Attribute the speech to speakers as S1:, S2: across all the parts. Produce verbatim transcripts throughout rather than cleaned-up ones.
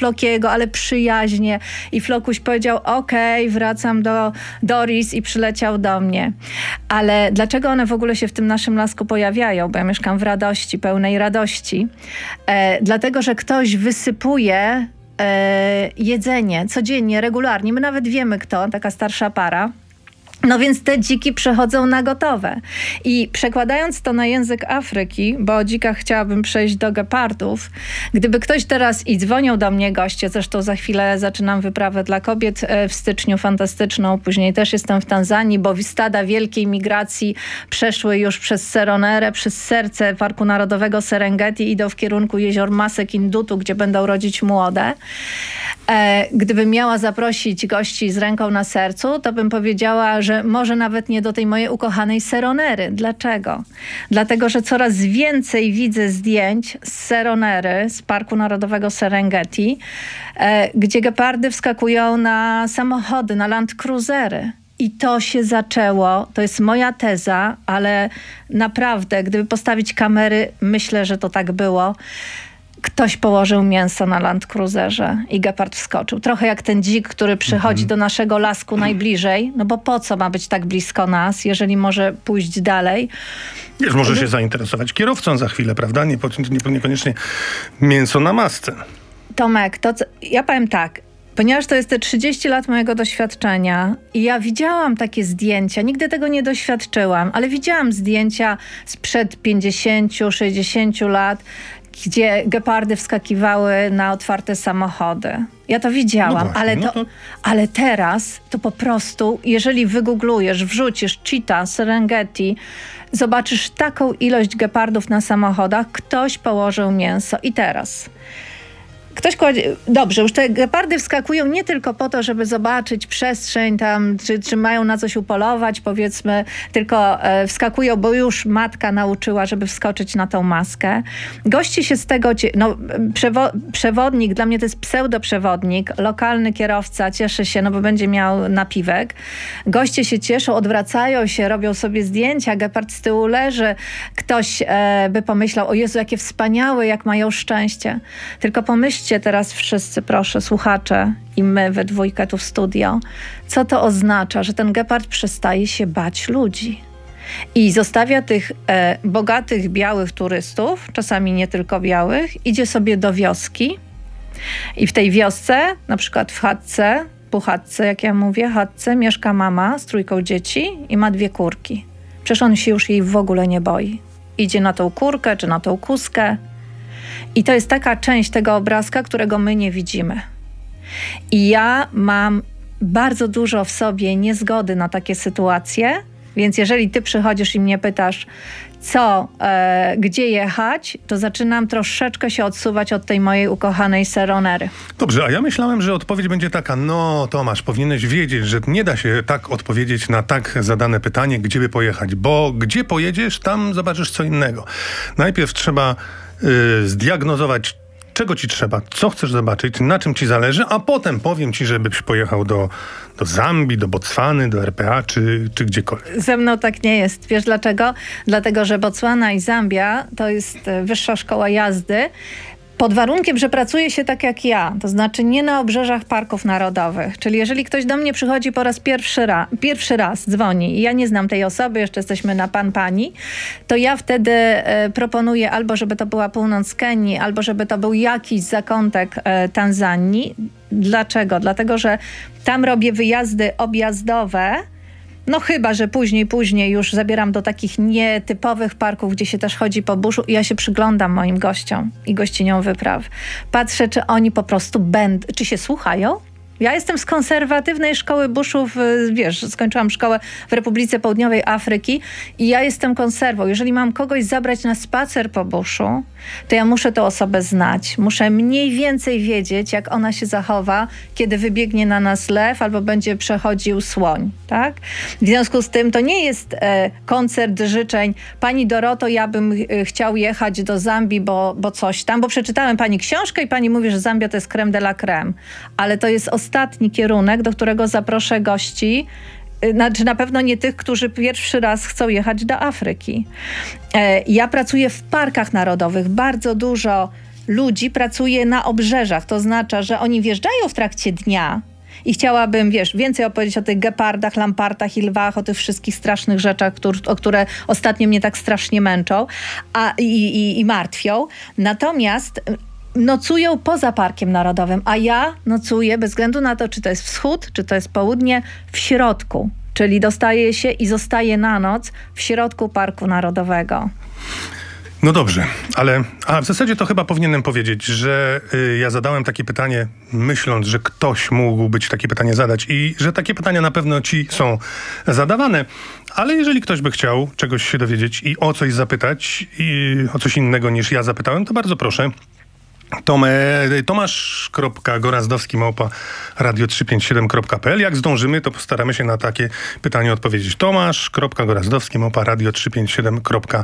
S1: Flokiego, ale przyjaźnie. I Flokuś powiedział, okej, okay, wracam do Doris i przyleciał do mnie. Ale dlaczego one w ogóle się w tym naszym lasku pojawiają? Bo ja mieszkam w radości, pełnej radości. E, dlatego, że ktoś wysypuje e, jedzenie codziennie, regularnie. My nawet wiemy kto, taka starsza para. No więc te dziki przychodzą na gotowe. I przekładając to na język Afryki, bo o dzikach chciałabym przejść do gepardów, gdyby ktoś teraz i dzwonią do mnie goście, zresztą za chwilę zaczynam wyprawę dla kobiet w styczniu fantastyczną, później też jestem w Tanzanii, bo stada wielkiej migracji przeszły już przez Seronerę, przez serce Parku Narodowego Serengeti, idą w kierunku jezior Masek Indutu, gdzie będą rodzić młode. E, gdybym miała zaprosić gości z ręką na sercu, to bym powiedziała, że może nawet nie do tej mojej ukochanej Seronery. Dlaczego? Dlatego, że coraz więcej widzę zdjęć z Seronery, z Parku Narodowego Serengeti, e, gdzie gepardy wskakują na samochody, na Land Cruisery. I to się zaczęło, to jest moja teza, ale naprawdę, gdyby postawić kamery, myślę, że to tak było. Ktoś położył mięso na Land Cruiserze i gepard wskoczył. Trochę jak ten dzik, który przychodzi mm-hmm. do naszego lasku najbliżej. No bo po co ma być tak blisko nas, jeżeli może pójść dalej?
S2: Wiesz, może się zainteresować kierowcą za chwilę, prawda? Nie, nie, niekoniecznie mięso na masce.
S1: Tomek, to co, ja powiem tak. Ponieważ to jest te trzydzieści lat mojego doświadczenia i ja widziałam takie zdjęcia, nigdy tego nie doświadczyłam, ale widziałam zdjęcia sprzed pięćdziesięciu, sześćdziesięciu lat, gdzie gepardy wskakiwały na otwarte samochody. Ja to widziałam, no właśnie, ale, to, no to... ale teraz to po prostu, jeżeli wygooglujesz, wrzucisz cheetah, Serengeti, zobaczysz taką ilość gepardów na samochodach, ktoś położył mięso. I teraz... Ktoś kładzie... Dobrze, już te gepardy wskakują nie tylko po to, żeby zobaczyć przestrzeń tam, czy, czy mają na coś upolować, powiedzmy, tylko e, wskakują, bo już matka nauczyła, żeby wskoczyć na tą maskę. Gości się z tego... No, przewo- przewodnik, dla mnie to jest pseudoprzewodnik, lokalny kierowca cieszy się, no bo będzie miał napiwek. Goście się cieszą, odwracają się, robią sobie zdjęcia, gepard z tyłu leży. Ktoś e, by pomyślał, o Jezu, jakie wspaniałe, jak mają szczęście. Tylko pomyśl teraz wszyscy, proszę, słuchacze i my we dwójkę tu w studio, co to oznacza, że ten gepard przestaje się bać ludzi i zostawia tych e, bogatych, białych turystów, czasami nie tylko białych, idzie sobie do wioski i w tej wiosce, na przykład w chatce, puchatce, jak ja mówię, chatce, mieszka mama z trójką dzieci i ma dwie kurki. Przecież on się już jej w ogóle nie boi. Idzie na tą kurkę czy na tą kuskę. I to jest taka część tego obrazka, którego my nie widzimy. I ja mam bardzo dużo w sobie niezgody na takie sytuacje, więc jeżeli ty przychodzisz i mnie pytasz, co, e, gdzie jechać, to zaczynam troszeczkę się odsuwać od tej mojej ukochanej Seronery.
S2: Dobrze, a ja myślałem, że odpowiedź będzie taka, no Tomasz, powinieneś wiedzieć, że nie da się tak odpowiedzieć na tak zadane pytanie, gdzie by pojechać, bo gdzie pojedziesz, tam zobaczysz co innego. Najpierw trzeba y, zdiagnozować, czego ci trzeba, co chcesz zobaczyć, na czym ci zależy, a potem powiem ci, żebyś pojechał do, do Zambii, do Botswany, do R P A czy, czy gdziekolwiek.
S1: Ze mną tak nie jest. Wiesz dlaczego? Dlatego, że Botswana i Zambia to jest wyższa szkoła jazdy, pod warunkiem, że pracuje się tak jak ja, to znaczy nie na obrzeżach parków narodowych. Czyli jeżeli ktoś do mnie przychodzi po raz pierwszy, ra, pierwszy raz, dzwoni i ja nie znam tej osoby, jeszcze jesteśmy na pan, pani, to ja wtedy e, proponuję albo, żeby to była północ Kenii, albo żeby to był jakiś zakątek e, Tanzanii. Dlaczego? Dlatego, że tam robię wyjazdy objazdowe. No chyba, że później, później już zabieram do takich nietypowych parków, gdzie się też chodzi po buszu i ja się przyglądam moim gościom i gościniom wypraw. Patrzę, czy oni po prostu będą, czy się słuchają. Ja jestem z konserwatywnej szkoły buszów, wiesz, skończyłam szkołę w Republice Południowej Afryki i ja jestem konserwą. Jeżeli mam kogoś zabrać na spacer po buszu, to ja muszę tę osobę znać. Muszę mniej więcej wiedzieć, jak ona się zachowa, kiedy wybiegnie na nas lew albo będzie przechodził słoń, tak? W związku z tym to nie jest e, koncert życzeń. Pani Doroto, ja bym e, chciał jechać do Zambii, bo, bo coś tam, bo przeczytałem pani książkę i pani mówi, że Zambia to jest crème de la crème. Ale to jest ostatni kierunek, do którego zaproszę gości, znaczy na pewno nie tych, którzy pierwszy raz chcą jechać do Afryki. Ja pracuję w parkach narodowych, bardzo dużo ludzi pracuje na obrzeżach. To oznacza, że oni wjeżdżają w trakcie dnia i chciałabym, wiesz, więcej opowiedzieć o tych gepardach, lampartach i lwach, o tych wszystkich strasznych rzeczach, który, o które ostatnio mnie tak strasznie męczą a, i, i, i martwią. Natomiast nocują poza Parkiem Narodowym, a ja nocuję bez względu na to, czy to jest wschód, czy to jest południe, w środku. Czyli dostaję się i zostaję na noc w środku Parku Narodowego.
S2: No dobrze, ale a w zasadzie to chyba powinienem powiedzieć, że y, ja zadałem takie pytanie, myśląc, że ktoś mógł ci takie pytanie zadać i że takie pytania na pewno ci są zadawane. Ale jeżeli ktoś by chciał czegoś się dowiedzieć i o coś zapytać, i o coś innego niż ja zapytałem, to bardzo proszę. Tome, Tomasz kropka Gorazdowski małpa radio trzysta pięćdziesiąt siedem kropka p l. Jak zdążymy, to postaramy się na takie pytanie odpowiedzieć. Tomasz kropka Gorazdowski małpa radio trzysta pięćdziesiąt siedem kropka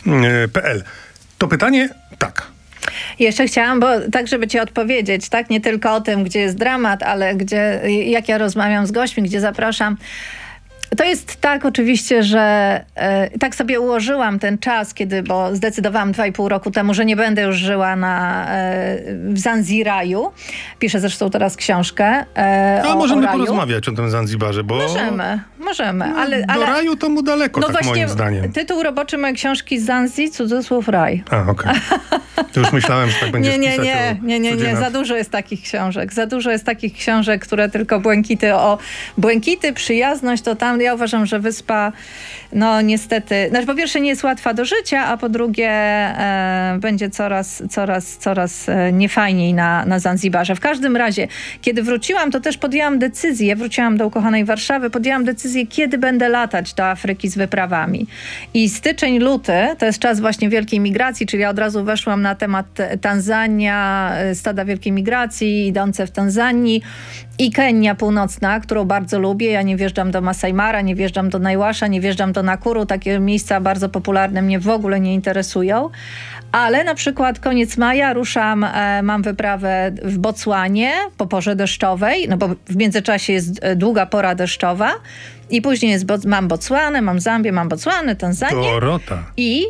S2: p l. To pytanie tak.
S1: Jeszcze chciałam, bo tak, żeby ci odpowiedzieć, tak? Nie tylko o tym, gdzie jest dramat, ale gdzie, jak ja rozmawiam z gośćmi, gdzie zapraszam. To jest tak oczywiście, że e, tak sobie ułożyłam ten czas, kiedy, bo zdecydowałam dwa i pół roku temu, że nie będę już żyła na, e, w Zanziraju. Piszę zresztą teraz książkę e,
S2: A
S1: o,
S2: możemy
S1: o raju.
S2: porozmawiać o tym Zanzibarze, bo...
S1: Możemy, możemy.
S2: No,
S1: ale, ale...
S2: Do raju to mu daleko,
S1: no
S2: tak
S1: właśnie,
S2: moim zdaniem.
S1: Tytuł roboczy mojej książki Zanzi, cudzysłów raj.
S2: A, okej. Okay. To już myślałem, że tak będziesz
S1: nie, nie,
S2: pisać
S1: nie,
S2: o
S1: nie, nie, nie, za dużo jest takich książek. Za dużo jest takich książek, które tylko błękity o... Błękity, przyjazność, to tam, ja uważam, że wyspa, no niestety, znaczy po pierwsze nie jest łatwa do życia, a po drugie e, będzie coraz, coraz, coraz e, niefajniej na, na Zanzibarze. W każdym razie, kiedy wróciłam, to też podjęłam decyzję, wróciłam do ukochanej Warszawy, podjęłam decyzję, kiedy będę latać do Afryki z wyprawami. I styczeń, luty, to jest czas właśnie wielkiej migracji, czyli ja od razu weszłam na temat Tanzania, stada wielkiej migracji, idące w Tanzanii, i Kenia Północna, którą bardzo lubię. Ja nie wjeżdżam do Masai Mara, nie wjeżdżam do Naivasha, nie wjeżdżam do Nakuru. Takie miejsca bardzo popularne mnie w ogóle nie interesują. Ale na przykład koniec maja ruszam, e, mam wyprawę w Botswanie po porze deszczowej, no bo w międzyczasie jest długa pora deszczowa. I później jest, mam Botswanę, mam Zambię, mam Botswanę, Tanzanię.
S2: Dorota.
S1: I...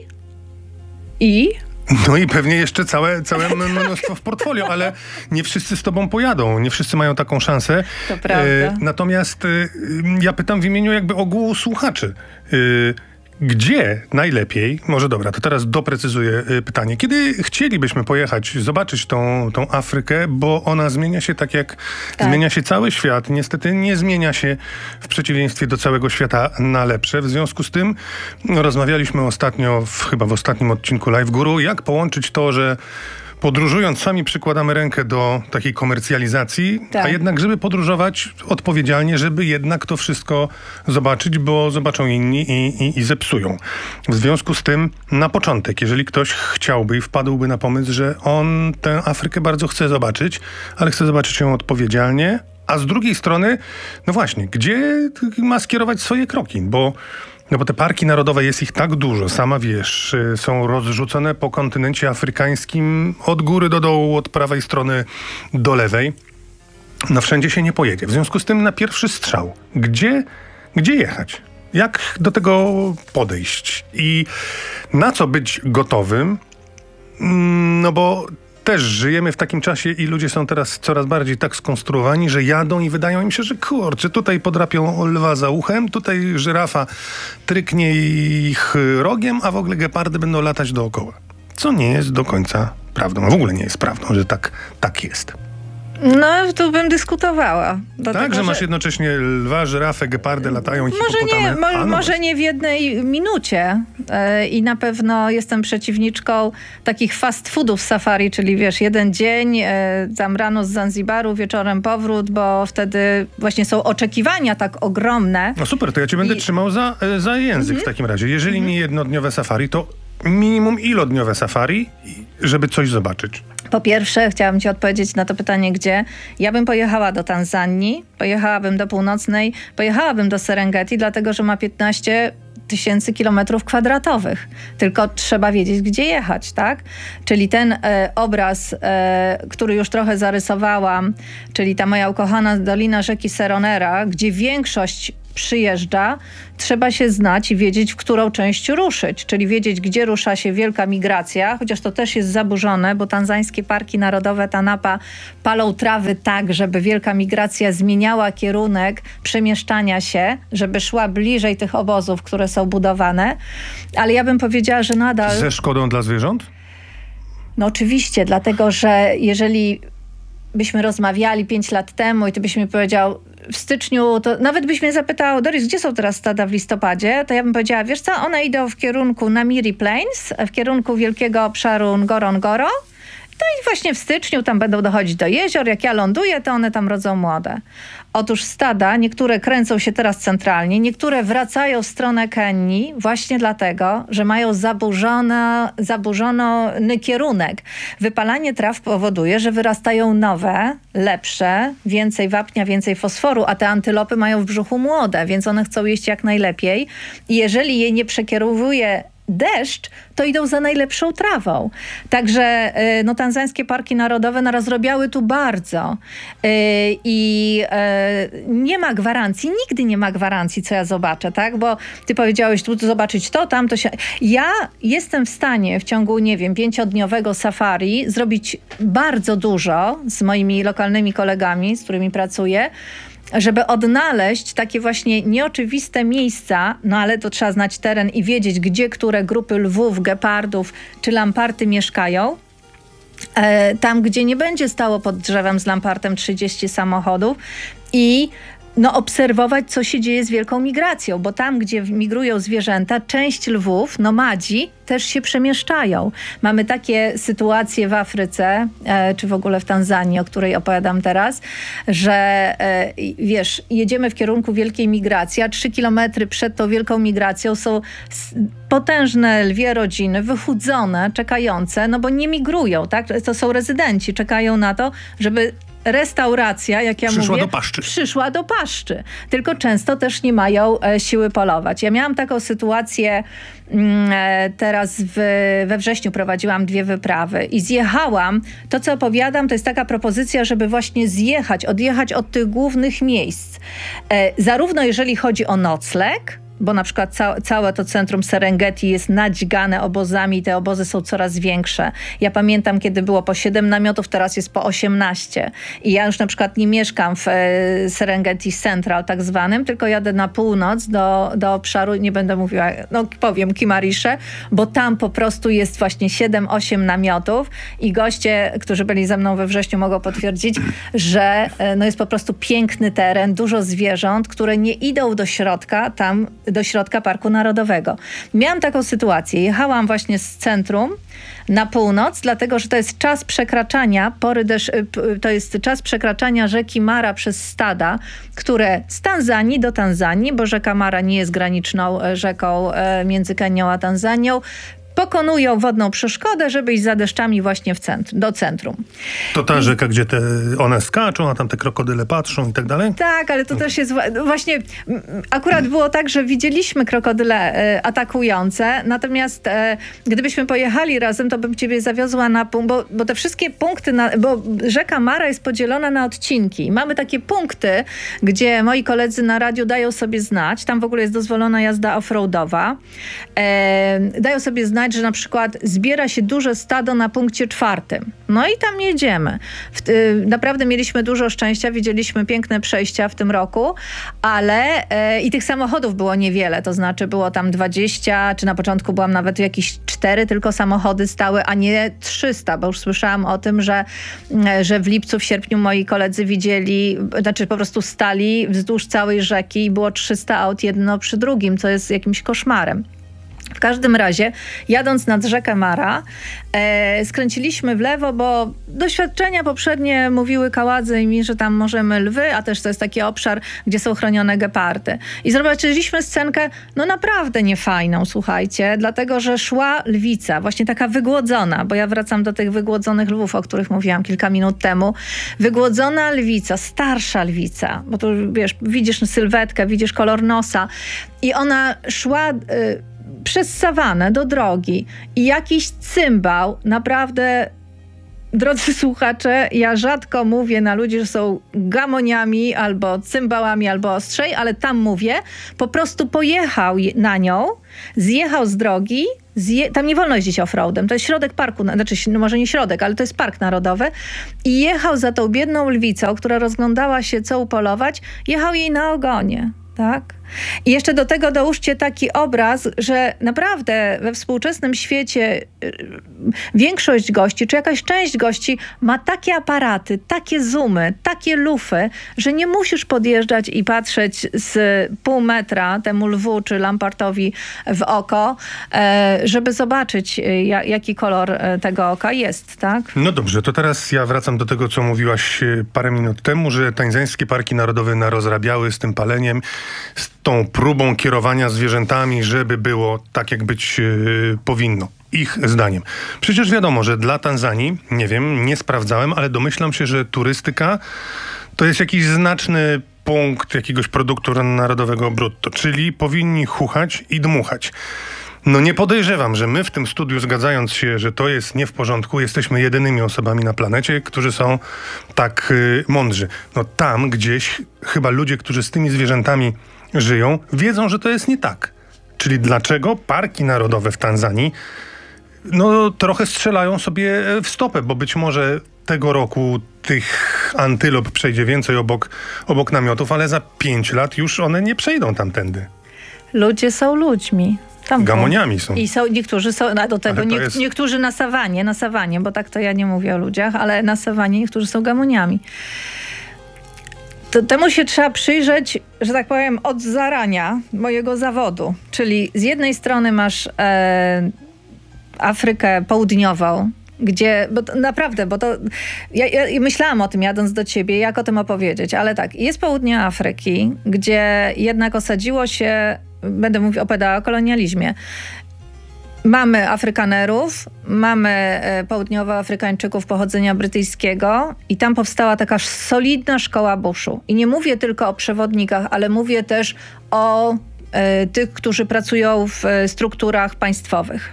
S1: I...
S2: No i pewnie jeszcze całe, całe mnóstwo w portfolio, ale nie wszyscy z tobą pojadą, nie wszyscy mają taką szansę.
S1: To prawda.
S2: E, natomiast e, ja pytam w imieniu jakby ogółu słuchaczy. E, Gdzie najlepiej, może dobra, to teraz doprecyzuję y, pytanie. Kiedy chcielibyśmy pojechać, zobaczyć tą, tą Afrykę, bo ona zmienia się tak jak tak. zmienia się cały świat. Niestety nie zmienia się w przeciwieństwie do całego świata na lepsze. W związku z tym no, rozmawialiśmy ostatnio, w, chyba w ostatnim odcinku Live Guru, jak połączyć to, że podróżując sami przykładamy rękę do takiej komercjalizacji, tak. a jednak żeby podróżować odpowiedzialnie, żeby jednak to wszystko zobaczyć, bo zobaczą inni i, i, i zepsują. W związku z tym na początek, jeżeli ktoś chciałby i wpadłby na pomysł, że on tę Afrykę bardzo chce zobaczyć, ale chce zobaczyć ją odpowiedzialnie, a z drugiej strony, no właśnie, gdzie ma skierować swoje kroki, bo No bo te parki narodowe, jest ich tak dużo, sama wiesz, są rozrzucone po kontynencie afrykańskim od góry do dołu, od prawej strony do lewej. No wszędzie się nie pojedzie. W związku z tym na pierwszy strzał, gdzie, gdzie jechać? Jak do tego podejść? I na co być gotowym? No bo też żyjemy w takim czasie i ludzie są teraz coraz bardziej tak skonstruowani, że jadą i wydają im się, że kurczę, tutaj podrapią lwa za uchem, tutaj żyrafa tryknie ich rogiem, a w ogóle gepardy będą latać dookoła. Co nie jest do końca prawdą, a w ogóle nie jest prawdą, że tak, tak jest.
S1: No, tu bym dyskutowała. Dlatego,
S2: tak, że masz
S1: że...
S2: jednocześnie lwa, żyrafę, gepardy latają i
S1: może nie, mo-
S2: no
S1: może nie w jednej minucie. Yy, I na pewno jestem przeciwniczką takich fast foodów safari, czyli wiesz, jeden dzień, yy, tam rano z Zanzibaru, wieczorem powrót, bo wtedy właśnie są oczekiwania tak ogromne.
S2: No super, to ja cię będę I... trzymał za, za język mm-hmm. w takim razie. Jeżeli mm-hmm. nie jednodniowe safari, to minimum ilodniowe safari, żeby coś zobaczyć.
S1: Po pierwsze, chciałabym ci odpowiedzieć na to pytanie, gdzie. Ja bym pojechała do Tanzanii, pojechałabym do Północnej, pojechałabym do Serengeti, dlatego że ma piętnaście tysięcy kilometrów kwadratowych. Tylko trzeba wiedzieć, gdzie jechać, tak? Czyli ten e, obraz, e, który już trochę zarysowałam, czyli ta moja ukochana dolina rzeki Seronera, gdzie większość przyjeżdża, trzeba się znać i wiedzieć, w którą część ruszyć, czyli wiedzieć, gdzie rusza się wielka migracja, chociaż to też jest zaburzone, bo tanzańskie parki narodowe Tanapa palą trawy tak, żeby wielka migracja zmieniała kierunek przemieszczania się, żeby szła bliżej tych obozów, które są budowane, ale ja bym powiedziała, że nadal...
S2: Ze szkodą dla zwierząt?
S1: No oczywiście, dlatego że jeżeli byśmy rozmawiali pięć lat temu i ty byś mi powiedział w styczniu, to nawet byś mnie zapytał, Doris, gdzie są teraz stada w listopadzie? To ja bym powiedziała, wiesz co, one idą w kierunku Namiri Plains, w kierunku wielkiego obszaru Ngorongoro. No i właśnie w styczniu tam będą dochodzić do jezior. Jak ja ląduję, to one tam rodzą młode. Otóż stada, niektóre kręcą się teraz centralnie, niektóre wracają w stronę Kenii właśnie dlatego, że mają zaburzone, zaburzony kierunek. Wypalanie traw powoduje, że wyrastają nowe, lepsze, więcej wapnia, więcej fosforu, a te antylopy mają w brzuchu młode, więc one chcą jeść jak najlepiej. I jeżeli je nie przekierowuje deszcz, to idą za najlepszą trawą. Także no, tanzańskie parki narodowe narozrobiały tu bardzo. I nie ma gwarancji, nigdy nie ma gwarancji, co ja zobaczę, tak? Bo ty powiedziałeś, tu zobaczyć to, tam, to się... Ja jestem w stanie w ciągu, nie wiem, pięciodniowego safari zrobić bardzo dużo z moimi lokalnymi kolegami, z którymi pracuję, żeby odnaleźć takie właśnie nieoczywiste miejsca, no ale to trzeba znać teren i wiedzieć, gdzie które grupy lwów, gepardów czy lamparty mieszkają. E, tam, gdzie nie będzie stało pod drzewem z lampartem trzydzieści samochodów i no, obserwować, co się dzieje z wielką migracją, bo tam, gdzie migrują zwierzęta, część lwów, nomadzi, też się przemieszczają. Mamy takie sytuacje w Afryce, e, czy w ogóle w Tanzanii, o której opowiadam teraz, że e, wiesz, jedziemy w kierunku wielkiej migracji, a trzy kilometry przed tą wielką migracją są potężne lwie rodziny, wychudzone, czekające, no bo nie migrują, tak? To są rezydenci, czekają na to, żeby restauracja, jak ja
S2: przyszła
S1: mówię,
S2: do paszczy.
S1: przyszła do paszczy. Tylko często też nie mają e, siły polować. Ja miałam taką sytuację mm, e, teraz w, we wrześniu prowadziłam dwie wyprawy i zjechałam. To, co opowiadam, to jest taka propozycja, żeby właśnie zjechać, odjechać od tych głównych miejsc. E, zarówno jeżeli chodzi o nocleg, bo na przykład ca- całe to centrum Serengeti jest nadźgane obozami, te obozy są coraz większe. Ja pamiętam, kiedy było po siedem namiotów, teraz jest po osiemnaście. I ja już na przykład nie mieszkam w e, Serengeti Central tak zwanym, tylko jadę na północ do, do obszaru, nie będę mówiła, no powiem Kimarisze, bo tam po prostu jest właśnie siedem osiem namiotów i goście, którzy byli ze mną we wrześniu, mogą potwierdzić, że e, no jest po prostu piękny teren, dużo zwierząt, które nie idą do środka, tam do środka Parku Narodowego. Miałam taką sytuację. Jechałam właśnie z centrum na północ, dlatego że to jest czas przekraczania pory desz- to jest czas przekraczania rzeki Mara przez stada, które z Tanzanii do Tanzanii, bo rzeka Mara nie jest graniczną rzeką między Kenią a Tanzanią, pokonują wodną przeszkodę, żeby iść za deszczami właśnie w centrum, do centrum.
S2: To ta rzeka, gdzie te one skaczą, a tam te krokodyle patrzą i tak dalej?
S1: Tak, ale to okay. też jest właśnie, akurat było tak, że widzieliśmy krokodyle e, atakujące, natomiast e, gdybyśmy pojechali razem, to bym ciebie zawiozła na punkt, bo, bo te wszystkie punkty, na, bo rzeka Mara jest podzielona na odcinki. Mamy takie punkty, gdzie moi koledzy na radiu dają sobie znać, tam w ogóle jest dozwolona jazda offroadowa, e, dają sobie znać, że na przykład zbiera się duże stado na punkcie czwartym. No i tam jedziemy. W, y, naprawdę mieliśmy dużo szczęścia, widzieliśmy piękne przejścia w tym roku, ale y, i tych samochodów było niewiele, to znaczy było tam dwadzieścia, czy na początku byłam nawet jakieś cztery tylko samochody stały, a nie trzysta, bo już słyszałam o tym, że, y, że w lipcu, w sierpniu moi koledzy widzieli, znaczy po prostu stali wzdłuż całej rzeki i było trzysta aut jedno przy drugim, co jest jakimś koszmarem. W każdym razie, jadąc nad rzekę Mara, e, skręciliśmy w lewo, bo doświadczenia poprzednie mówiły Kaładze i mi, że tam możemy lwy, a też to jest taki obszar, gdzie są chronione gepardy. I zobaczyliśmy scenkę, no naprawdę niefajną, słuchajcie, dlatego, że szła lwica, właśnie taka wygłodzona, bo ja wracam do tych wygłodzonych lwów, o których mówiłam kilka minut temu. Wygłodzona lwica, starsza lwica, bo tu wiesz, widzisz sylwetkę, widzisz kolor nosa i ona szła... Y, przez sawanę do drogi i jakiś cymbał naprawdę drodzy słuchacze, ja rzadko mówię na ludzi, że są gamoniami albo cymbałami, albo ostrzej, ale tam mówię, po prostu pojechał na nią, zjechał z drogi, zje, tam nie wolno jeździć offroadem, to jest środek parku, znaczy no może nie środek, ale to jest park narodowy i jechał za tą biedną lwicą, która rozglądała się co upolować, jechał jej na ogonie, tak? I jeszcze do tego dołóżcie taki obraz, że naprawdę we współczesnym świecie większość gości, czy jakaś część gości ma takie aparaty, takie zoomy, takie lufy, że nie musisz podjeżdżać i patrzeć z pół metra temu lwu czy lampartowi w oko, żeby zobaczyć, jaki kolor tego oka jest, tak?
S2: No dobrze, to teraz ja wracam do tego, co mówiłaś parę minut temu, że tanzańskie parki narodowe narozrabiały z tym paleniem, z tą próbą kierowania zwierzętami, żeby było tak, jak być yy, powinno. Ich zdaniem. Przecież wiadomo, że dla Tanzanii, nie wiem, nie sprawdzałem, ale domyślam się, że turystyka to jest jakiś znaczny punkt jakiegoś produktu narodowego brutto, czyli powinni chuchać i dmuchać. No nie podejrzewam, że my w tym studiu, zgadzając się, że to jest nie w porządku, jesteśmy jedynymi osobami na planecie, którzy są tak yy, mądrzy. No tam gdzieś chyba ludzie, którzy z tymi zwierzętami żyją, wiedzą, że to jest nie tak. Czyli dlaczego parki narodowe w Tanzanii no trochę strzelają sobie w stopę, bo być może tego roku tych antylop przejdzie więcej obok, obok namiotów, ale za pięć lat już one nie przejdą tamtędy.
S1: Ludzie są ludźmi. Tam
S2: Gamoniami są.
S1: I są, niektórzy są, a do tego nie, jest... niektórzy na sawanie, na sawanie, bo tak to ja nie mówię o ludziach, ale na sawanie niektórzy są gamoniami. To temu się trzeba przyjrzeć, że tak powiem, od zarania mojego zawodu. Czyli z jednej strony masz e, Afrykę Południową, gdzie, bo to, naprawdę, bo to, ja, ja myślałam o tym jadąc do ciebie, jak o tym opowiedzieć, ale tak, jest południe Afryki, gdzie jednak osadziło się, będę mówić o pedokolonializmie, mamy Afrykanerów, mamy południowoafrykańczyków pochodzenia brytyjskiego i tam powstała taka solidna szkoła buszu. I nie mówię tylko o przewodnikach, ale mówię też o e, tych, którzy pracują w e, strukturach państwowych.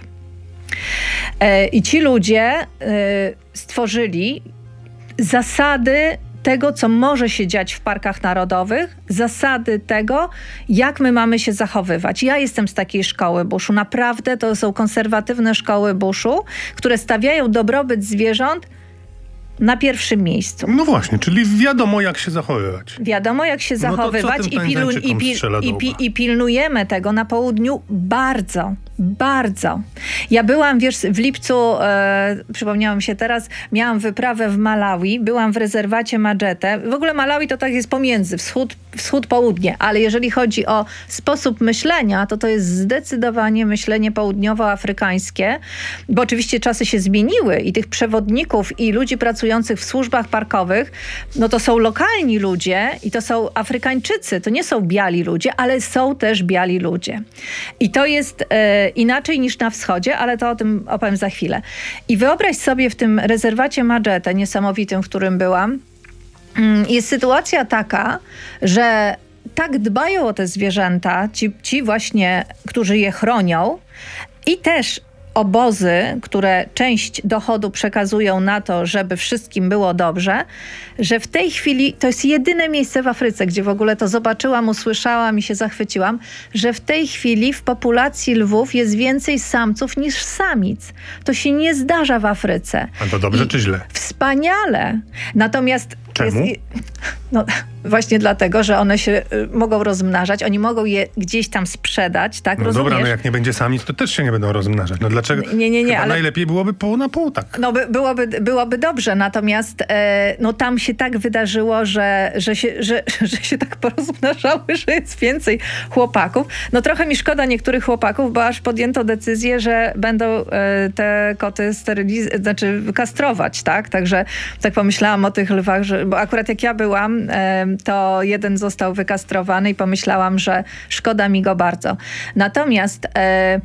S1: E, I ci ludzie e, stworzyli zasady tego, co może się dziać w parkach narodowych, zasady tego, jak my mamy się zachowywać. Ja jestem z takiej szkoły buszu. Naprawdę to są konserwatywne szkoły buszu, które stawiają dobrobyt zwierząt na pierwszym miejscu.
S2: No właśnie, czyli wiadomo, jak się zachowywać.
S1: Wiadomo, jak się zachowywać
S2: no
S1: i, pilu, i, pil, i, pi, i pilnujemy tego na południu bardzo, bardzo. Ja byłam, wiesz, w lipcu, e, przypomniałam się teraz, miałam wyprawę w Malawi, byłam w rezerwacie Madżete. W ogóle Malawi to tak jest pomiędzy, wschód, wschód, południe, ale jeżeli chodzi o sposób myślenia, to to jest zdecydowanie myślenie południowoafrykańskie, bo oczywiście czasy się zmieniły i tych przewodników i ludzi pracujących w służbach parkowych, no to są lokalni ludzie i to są Afrykańczycy, to nie są biali ludzie, ale są też biali ludzie. I to jest e, inaczej niż na wschodzie, ale to o tym opowiem za chwilę. I wyobraź sobie w tym rezerwacie Madżete, niesamowitym, w którym byłam, jest sytuacja taka, że tak dbają o te zwierzęta, ci, ci właśnie, którzy je chronią i też obozy, które część dochodu przekazują na to, żeby wszystkim było dobrze, że w tej chwili to jest jedyne miejsce w Afryce, gdzie w ogóle to zobaczyłam, usłyszałam i się zachwyciłam, że w tej chwili w populacji lwów jest więcej samców niż samic. To się nie zdarza w Afryce.
S2: A to dobrze I czy źle?
S1: Wspaniale. Natomiast
S2: czemu?
S1: Jest, no właśnie dlatego, że one się y, mogą rozmnażać, oni mogą je gdzieś tam sprzedać, tak?
S2: No
S1: Rozumiesz?
S2: dobra, no jak nie będzie samic, to też się nie będą rozmnażać. No dlaczego?
S1: Nie, nie, nie.
S2: Chyba
S1: ale
S2: najlepiej byłoby pół na pół, tak.
S1: No by, byłoby, byłoby dobrze, natomiast e, no tam się tak wydarzyło, że, że, się, że, że się tak porozmnażały, że jest więcej chłopaków. No trochę mi szkoda niektórych chłopaków, bo aż podjęto decyzję, że będą e, te koty sterylizować, znaczy kastrować, tak? Także tak pomyślałam o tych lwach, że, bo akurat jak ja byłam, e, to jeden został wykastrowany i pomyślałam, że szkoda mi go bardzo. Natomiast e,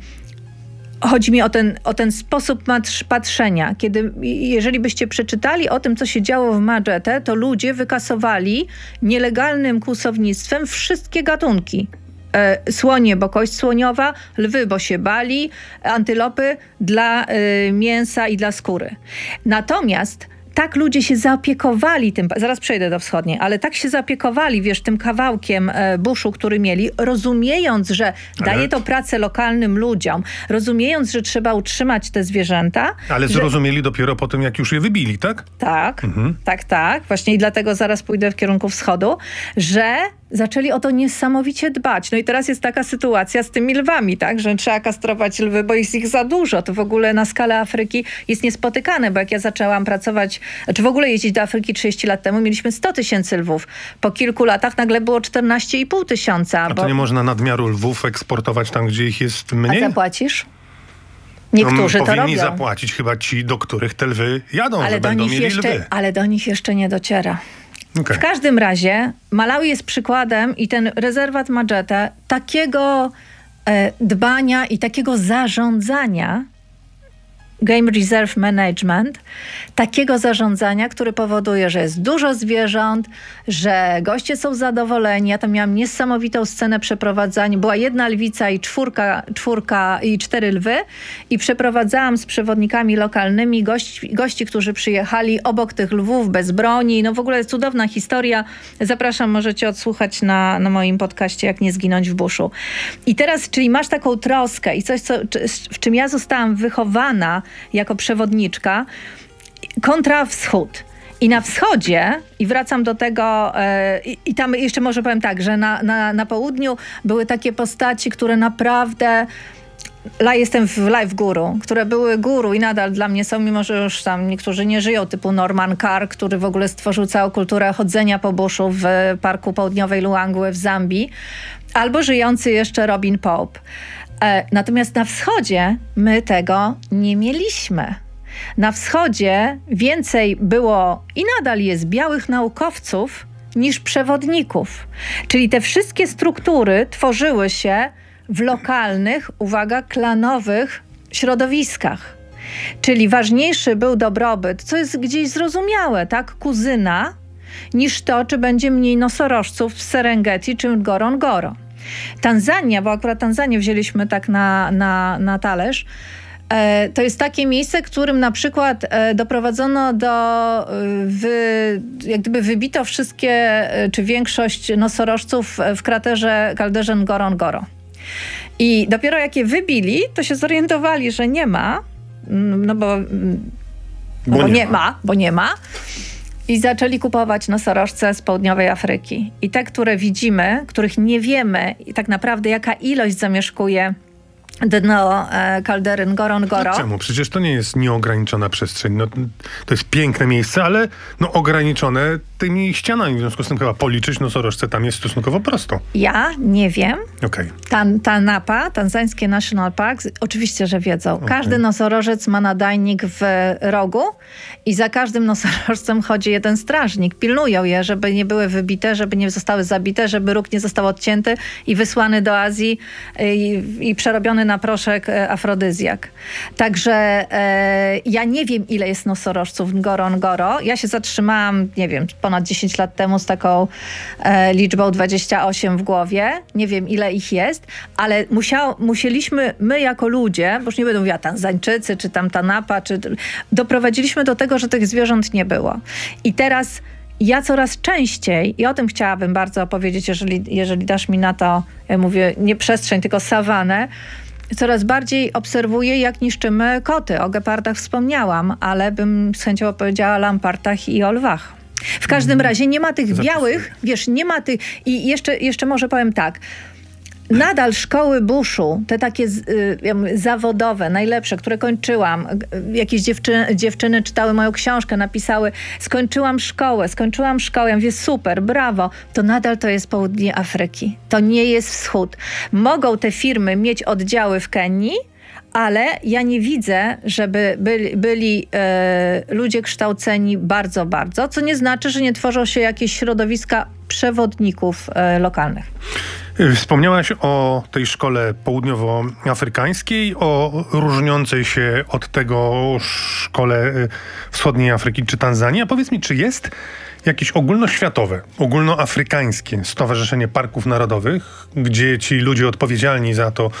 S1: chodzi mi o ten, o ten sposób patrzenia. Kiedy, jeżeli byście przeczytali o tym, co się działo w Madżete, to ludzie wykasowali nielegalnym kłusownictwem wszystkie gatunki. E, słonie, bo kość słoniowa, lwy, bo się bali, antylopy dla e, mięsa i dla skóry. Natomiast tak ludzie się zaopiekowali tym, zaraz przejdę do wschodniej, ale tak się zaopiekowali, wiesz, tym kawałkiem e, buszu, który mieli, rozumiejąc, że ale... daje to pracę lokalnym ludziom, rozumiejąc, że trzeba utrzymać te zwierzęta.
S2: Ale
S1: że...
S2: zrozumieli dopiero po tym, jak już je wybili, tak?
S1: Tak, mhm. tak, tak. Właśnie i dlatego zaraz pójdę w kierunku wschodu, że zaczęli o to niesamowicie dbać. No i teraz jest taka sytuacja z tymi lwami, tak, że trzeba kastrować lwy, bo jest ich za dużo. To w ogóle na skalę Afryki jest niespotykane, bo jak ja zaczęłam pracować, czy w ogóle jeździć do Afryki trzydzieści lat temu, mieliśmy sto tysięcy lwów. Po kilku latach nagle było czternaście i pół tysiąca.
S2: A
S1: bo...
S2: to nie można nadmiaru lwów eksportować tam, gdzie ich jest mniej?
S1: A zapłacisz? Niektórzy
S2: no,
S1: to robią.
S2: Powinni zapłacić chyba ci, do których te lwy jadą,
S1: ale
S2: że
S1: do
S2: będą
S1: nich
S2: mieli
S1: jeszcze,
S2: lwy.
S1: Ale do nich jeszcze nie dociera.
S2: Okay.
S1: W każdym razie Malawi jest przykładem i ten rezerwat Madżete takiego e, dbania i takiego zarządzania, Game Reserve Management, takiego zarządzania, który powoduje, że jest dużo zwierząt, że goście są zadowoleni. Ja tam miałam niesamowitą scenę przeprowadzania. Była jedna lwica i czwórka, czwórka i cztery lwy i przeprowadzałam z przewodnikami lokalnymi gości, gości, którzy przyjechali obok tych lwów bez broni. No w ogóle jest cudowna historia. Zapraszam, możecie odsłuchać na, na moim podcaście Jak nie zginąć w buszu. I teraz, czyli masz taką troskę i coś, co, w czym ja zostałam wychowana jako przewodniczka, kontra wschód. I na wschodzie, i wracam do tego, e, i, i tam jeszcze może powiem tak, że na, na, na południu były takie postaci, które naprawdę, la jestem w live guru, które były guru i nadal dla mnie są, mimo że już tam niektórzy nie żyją, typu Norman Carr, który w ogóle stworzył całą kulturę chodzenia po buszu w Parku Południowej Luangwy w Zambii, albo żyjący jeszcze Robin Pope. Natomiast na wschodzie my tego nie mieliśmy. Na wschodzie więcej było i nadal jest białych naukowców niż przewodników. Czyli te wszystkie struktury tworzyły się w lokalnych, uwaga, klanowych środowiskach. Czyli ważniejszy był dobrobyt, co jest gdzieś zrozumiałe, tak, kuzyna, niż to, czy będzie mniej nosorożców w Serengeti czy Ngorongoro. Tanzania, bo akurat Tanzanię wzięliśmy tak na, na, na talerz, e, to jest takie miejsce, którym na przykład e, doprowadzono do, e, wy, jak gdyby wybito wszystkie, e, czy większość nosorożców w kraterze, kalderze Ngorongoro. I dopiero jak je wybili, to się zorientowali, że nie ma, no bo,
S2: bo,
S1: bo
S2: nie,
S1: nie
S2: ma.
S1: ma, bo nie ma. I zaczęli kupować nosorożce z południowej Afryki. I te, które widzimy, których nie wiemy i tak naprawdę jaka ilość zamieszkuje dno e, kaldery Ngorongoro.
S2: No czemu? Przecież to nie jest nieograniczona przestrzeń. No, to jest piękne miejsce, ale no, ograniczone tymi ścianami. W związku z tym chyba policzyć nosorożce tam jest stosunkowo prosto.
S1: Ja nie wiem.
S2: Okay.
S1: Ta, ta Napa, Tanzańskie National Parks, oczywiście, że wiedzą. Okay. Każdy nosorożec ma nadajnik w rogu i za każdym nosorożcem chodzi jeden strażnik. Pilnują je, żeby nie były wybite, żeby nie zostały zabite, żeby róg nie został odcięty i wysłany do Azji i, i przerobiony na proszek afrodyzjak. Także e, ja nie wiem, ile jest nosorożców w Ngorongoro. Ja się zatrzymałam, nie wiem, ponad dziesięć lat temu z taką e, liczbą dwadzieścia osiem w głowie. Nie wiem, ile ich jest, ale musiał, musieliśmy my jako ludzie, bo już nie będę mówiła Tanzańczycy, czy tam ta Napa, czy doprowadziliśmy do tego, że tych zwierząt nie było. I teraz ja coraz częściej, i o tym chciałabym bardzo opowiedzieć, jeżeli, jeżeli dasz mi na to, ja mówię, nie przestrzeń, tylko sawanę, coraz bardziej obserwuję, jak niszczymy koty. O gepardach wspomniałam, ale bym z chęcią opowiedziała o lampartach i o lwach. W każdym razie nie ma tych Zapisuję. białych, wiesz, nie ma tych... I jeszcze, jeszcze może powiem tak. Nadal szkoły buszu, te takie y, ja mówię, zawodowe, najlepsze, które kończyłam, jakieś dziewczyny, dziewczyny czytały moją książkę, napisały, skończyłam szkołę, skończyłam szkołę, ja mówię, super, brawo, to nadal to jest południe Afryki, to nie jest wschód. Mogą te firmy mieć oddziały w Kenii, ale ja nie widzę, żeby byli, byli e, ludzie kształceni bardzo, bardzo, co nie znaczy, że nie tworzą się jakieś środowiska przewodników e, lokalnych.
S2: Wspomniałaś o tej szkole południowoafrykańskiej, o różniącej się od tego szkole wschodniej Afryki czy Tanzanii. A powiedz mi, czy jest jakieś ogólnoświatowe, ogólnoafrykańskie Stowarzyszenie Parków Narodowych, gdzie ci ludzie odpowiedzialni za to,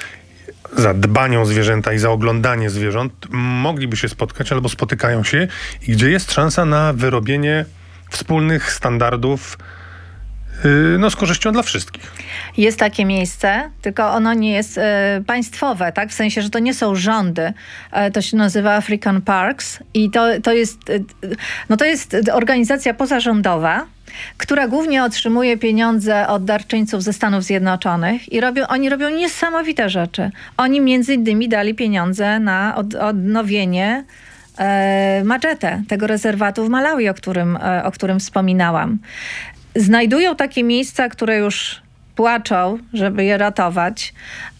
S2: za dbanie o zwierzęta i za oglądanie zwierząt mogliby się spotkać albo spotykają się i gdzie jest szansa na wyrobienie wspólnych standardów no, z korzyścią dla wszystkich.
S1: Jest takie miejsce, tylko ono nie jest e, państwowe, tak? W sensie, że to nie są rządy. E, to się nazywa African Parks i to, to, jest, e, no to jest organizacja pozarządowa, która głównie otrzymuje pieniądze od darczyńców ze Stanów Zjednoczonych i robią, oni robią niesamowite rzeczy. Oni między innymi dali pieniądze na od, odnowienie e, Madżete, tego rezerwatu w Malawi, o którym, e, o którym wspominałam. Znajdują takie miejsca, które już płaczą, żeby je ratować.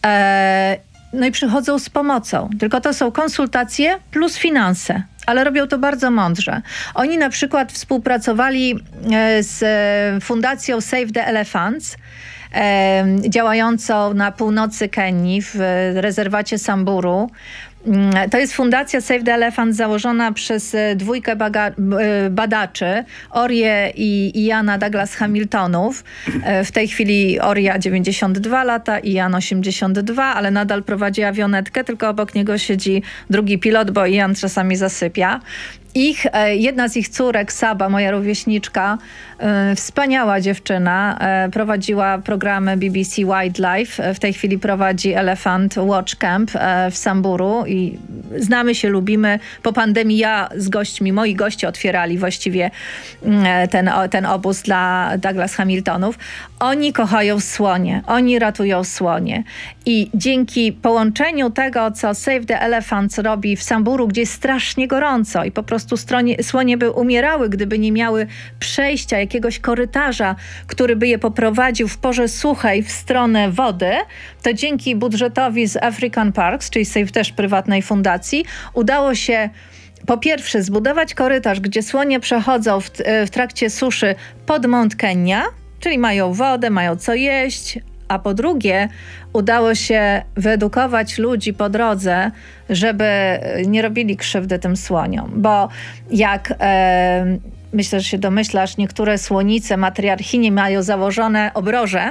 S1: E, no i przychodzą z pomocą. Tylko to są konsultacje plus finanse. Ale robią to bardzo mądrze. Oni na przykład współpracowali z fundacją Save the Elephants, e, działającą na północy Kenii w rezerwacie Samburu. To jest fundacja Save the Elephant założona przez dwójkę baga- badaczy, Orię i Iana Douglas Hamiltonów. W tej chwili Oria dziewięćdziesiąt dwa lata, Ian osiemdziesiąt dwa, ale nadal prowadzi awionetkę, tylko obok niego siedzi drugi pilot, bo Ian czasami zasypia. Ich, jedna z ich córek, Saba, moja rówieśniczka, wspaniała dziewczyna, prowadziła programy B B C Wildlife. W tej chwili prowadzi Elephant Watch Camp w Samburu i znamy się, lubimy. Po pandemii ja z gośćmi, moi goście otwierali właściwie ten, ten obóz dla Douglas Hamiltonów. Oni kochają słonie, oni ratują słonie. I dzięki połączeniu tego, co Save the Elephants robi w Samburu, gdzie jest strasznie gorąco i po prostu stronie, słonie by umierały, gdyby nie miały przejścia, jakiegoś korytarza, który by je poprowadził w porze suchej w stronę wody, to dzięki budżetowi z African Parks, czyli Save też prywatnej fundacji, udało się po pierwsze zbudować korytarz, gdzie słonie przechodzą w, w trakcie suszy pod Mount Kenya, czyli mają wodę, mają co jeść, a po drugie udało się wyedukować ludzi po drodze, żeby nie robili krzywdy tym słoniom. Bo jak e, myślę, że się domyślasz, niektóre słonice, matriarchinie mają założone obroże,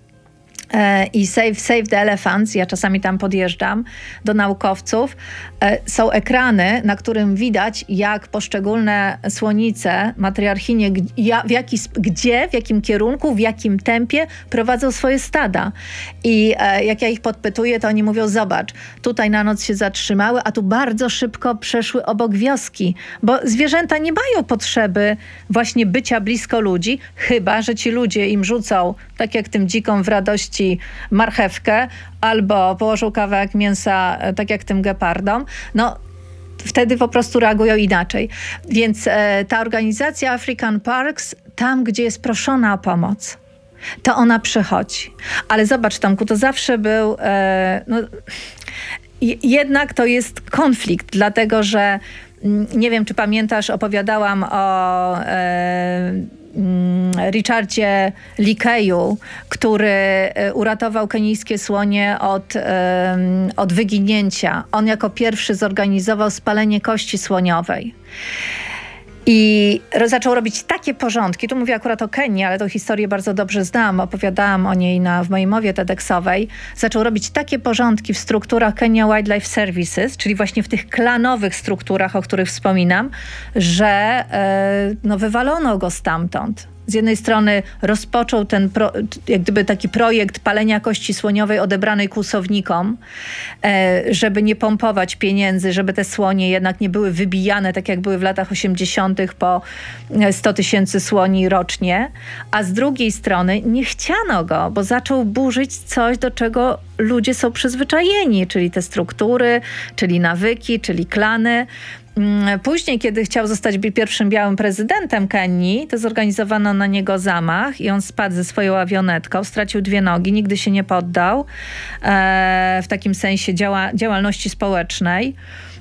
S1: i Save, Save the Elephants, ja czasami tam podjeżdżam do naukowców, są ekrany, na którym widać, jak poszczególne słonice, matriarchinie, w jaki, gdzie, w jakim kierunku, w jakim tempie prowadzą swoje stada. I jak ja ich podpytuję, to oni mówią, zobacz, tutaj na noc się zatrzymały, a tu bardzo szybko przeszły obok wioski, bo zwierzęta nie mają potrzeby właśnie bycia blisko ludzi, chyba że ci ludzie im rzucą, tak jak tym dzikom w radości, marchewkę albo położą kawałek mięsa, tak jak tym gepardom, no wtedy po prostu reagują inaczej. Więc e, ta organizacja African Parks, tam gdzie jest proszona o pomoc, to ona przychodzi. Ale zobacz, Tomku, to zawsze był e, no, jednak to jest konflikt, dlatego że nie wiem, czy pamiętasz, opowiadałam o e, Richardzie Likeju, który uratował kenijskie słonie od, od wyginięcia. On jako pierwszy zorganizował spalenie kości słoniowej. I zaczął robić takie porządki, tu mówię akurat o Kenii, ale tą historię bardzo dobrze znam, opowiadałam o niej na, w mojej mowie TEDxowej. Zaczął robić takie porządki w strukturach Kenya Wildlife Services, czyli właśnie w tych klanowych strukturach, o których wspominam, że e, no, wywalono go stamtąd. Z jednej strony rozpoczął ten pro, jak gdyby taki projekt palenia kości słoniowej odebranej kłusownikom, e, żeby nie pompować pieniędzy, żeby te słonie jednak nie były wybijane, tak jak były w latach osiemdziesiątych po sto tysięcy słoni rocznie. A z drugiej strony nie chciano go, bo zaczął burzyć coś, do czego ludzie są przyzwyczajeni, czyli te struktury, czyli nawyki, czyli klany. Później, kiedy chciał zostać pierwszym białym prezydentem Kenii, to zorganizowano na niego zamach i on spadł ze swoją awionetką, stracił dwie nogi, nigdy się nie poddał e, w takim sensie działa, działalności społecznej.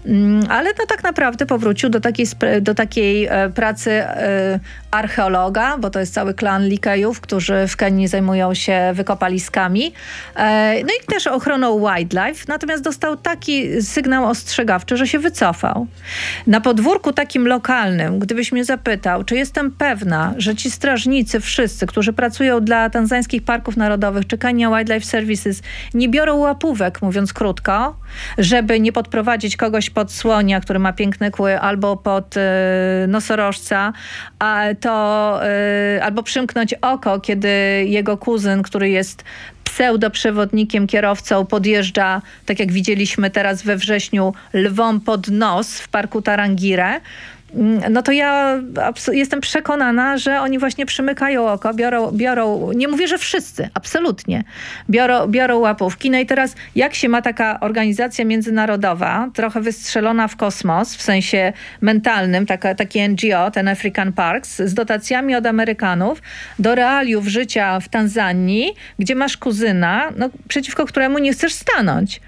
S1: ale no tak naprawdę powrócił do takiej, do takiej pracy archeologa, bo to jest cały klan Likejów, którzy w Kenii zajmują się wykopaliskami. No i też ochroną wildlife. Natomiast dostał taki sygnał ostrzegawczy, że się wycofał. Na podwórku takim lokalnym, gdybyś mnie zapytał, czy jestem pewna, że ci strażnicy wszyscy, którzy pracują dla tanzańskich parków narodowych czy Kenya Wildlife Services, nie biorą łapówek, mówiąc krótko, żeby nie podprowadzić kogoś pod słonia, który ma piękne kły, albo pod y, nosorożca, a to y, albo przymknąć oko, kiedy jego kuzyn, który jest pseudoprzewodnikiem, kierowcą, podjeżdża, tak jak widzieliśmy teraz we wrześniu, lwom pod nos w parku Tarangire. No to ja jestem przekonana, że oni właśnie przymykają oko, biorą, biorą, nie mówię, że wszyscy, absolutnie, biorą, biorą łapówki. No i teraz jak się ma taka organizacja międzynarodowa, trochę wystrzelona w kosmos, w sensie mentalnym, taka, taki N G O, ten African Parks, z dotacjami od Amerykanów, do realiów życia w Tanzanii, gdzie masz kuzyna, no, przeciwko któremu nie chcesz stanąć.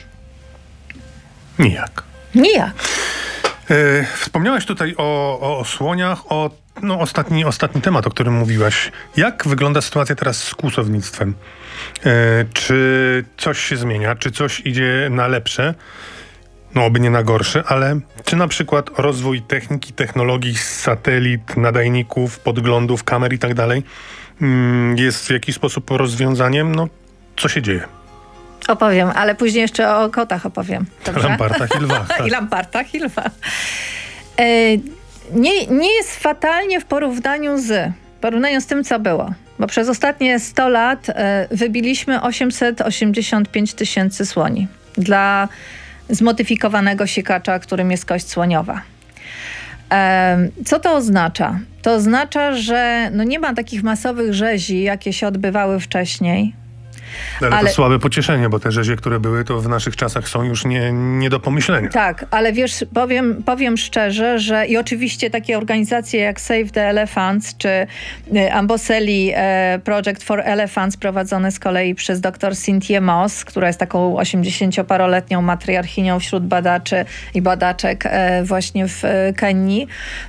S2: Nijak.
S1: Nijak.
S2: Yy, wspomniałaś tutaj o, o, o słoniach, o no, ostatni, ostatni temat, o którym mówiłaś. Jak wygląda sytuacja teraz z kłusownictwem? Yy, czy coś się zmienia? Czy coś idzie na lepsze? No, oby nie na gorsze, ale czy na przykład rozwój techniki, technologii, satelit, nadajników, podglądów, kamer i tak dalej jest w jakiś sposób rozwiązaniem? No, co się dzieje?
S1: Opowiem, ale później jeszcze o kotach opowiem. Dobrze?
S2: Lampartach i lwach. Tak.
S1: I lampartach i lwach. E, nie, nie jest fatalnie w porównaniu z, w porównaniu z tym, co było. Bo przez ostatnie sto lat e, wybiliśmy osiemset osiemdziesiąt pięć tysięcy słoni dla zmodyfikowanego sikacza, którym jest kość słoniowa. E, co to oznacza? To oznacza, że no nie ma takich masowych rzezi, jakie się odbywały wcześniej.
S2: Ale, ale to słabe pocieszenie, bo te rzezie, które były, to w naszych czasach są już nie, nie do pomyślenia.
S1: Tak, ale wiesz, powiem, powiem szczerze, że i oczywiście takie organizacje jak Save the Elephants, czy Amboseli Project for Elephants, prowadzone z kolei przez dr Cynthię Moss, która jest taką osiemdziesięcioparoletnią matriarchinią wśród badaczy i badaczek właśnie w Kenii.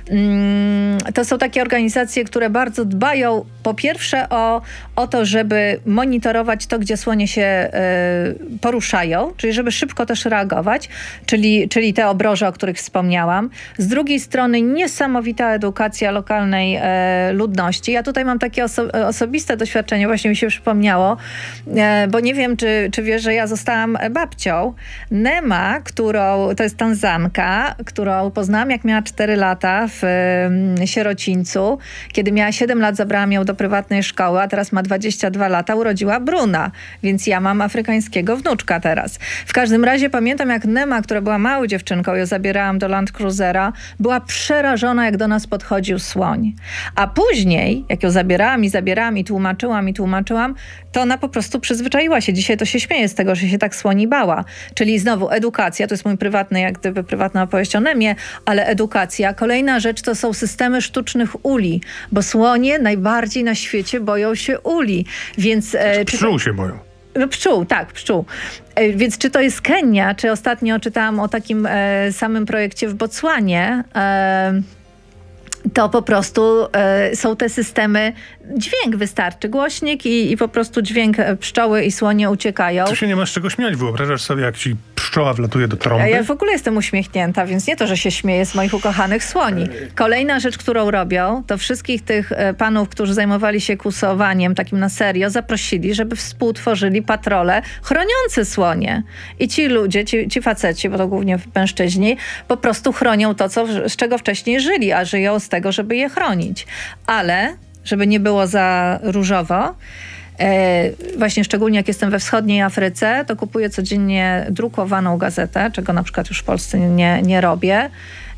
S1: To są takie organizacje, które bardzo dbają po pierwsze o, o to, żeby monitorować to, gdzie słonie się y, poruszają, czyli żeby szybko też reagować, czyli, czyli te obroże, o których wspomniałam. Z drugiej strony niesamowita edukacja lokalnej y, ludności. Ja tutaj mam takie oso- osobiste doświadczenie, właśnie mi się przypomniało, y, bo nie wiem, czy, czy wiesz, że ja zostałam babcią. Nema, którą, to jest Tanzanka, którą poznałam, jak miała cztery lata w y, sierocińcu. Kiedy miała siedem lat, zabrałam ją do prywatnej szkoły, a teraz ma dwadzieścia dwa lata, urodziła Bruna. Więc ja mam afrykańskiego wnuczka teraz. W każdym razie pamiętam, jak Nema, która była małą dziewczynką, ją zabierałam do Land Cruisera, była przerażona, jak do nas podchodził słoń. A później, jak ją zabierałam i zabierałam i tłumaczyłam i tłumaczyłam, to ona po prostu przyzwyczaiła się. Dzisiaj to się śmieje z tego, że się tak słoni bała. Czyli znowu edukacja, to jest mój prywatny, jak gdyby prywatna opowieść o Nemie, ale edukacja. Kolejna rzecz to są systemy sztucznych uli, bo słonie najbardziej na świecie boją się uli. Więc e,
S2: pszczół się boją.
S1: No pszczół, tak, pszczół. E, więc czy to jest Kenia, czy ostatnio czytałam o takim e, samym projekcie w Botswanie, e, to po prostu e, są te systemy, dźwięk wystarczy, głośnik i, i po prostu dźwięk, pszczoły i słonie uciekają.
S2: Tu się nie masz czego śmiać, wyobrażasz sobie, jak ci pszczoła wlatuje do trąby?
S1: Ja w ogóle jestem uśmiechnięta, więc nie to, że się śmieję z moich ukochanych słoni. Kolejna rzecz, którą robią, to wszystkich tych panów, którzy zajmowali się kłusowaniem takim na serio, zaprosili, żeby współtworzyli patrole chroniące słonie. I ci ludzie, ci, ci faceci, bo to głównie mężczyźni, po prostu chronią to, co, z czego wcześniej żyli, a żyją z tego, żeby je chronić. Ale, żeby nie było za różowo, E, właśnie szczególnie jak jestem we wschodniej Afryce, to kupuję codziennie drukowaną gazetę, czego na przykład już w Polsce nie, nie robię.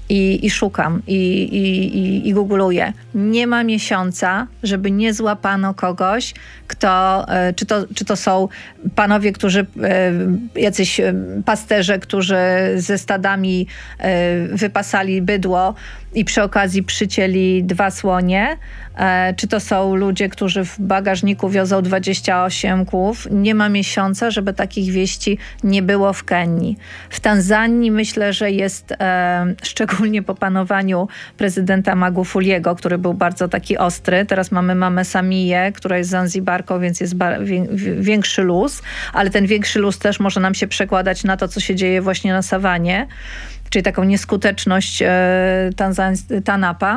S1: I, i szukam i, i, i, i googluję. Nie ma miesiąca, żeby nie złapano kogoś, kto, czy to, czy to są panowie, którzy, jacyś pasterze, którzy ze stadami wypasali bydło i przy okazji przycięli dwa słonie, czy to są ludzie, którzy w bagażniku wiozą dwadzieścia osiem kłów. Nie ma miesiąca, żeby takich wieści nie było w Kenii. W Tanzanii myślę, że jest e, szczególnie po panowaniu prezydenta Magufuliego, który był bardzo taki ostry. Teraz mamy mamę Samiję, która jest Zanzibarką, więc jest ba- wie- większy luz, ale ten większy luz też może nam się przekładać na to, co się dzieje właśnie na sawanie, czyli taką nieskuteczność e, Tanzan- Tanapa.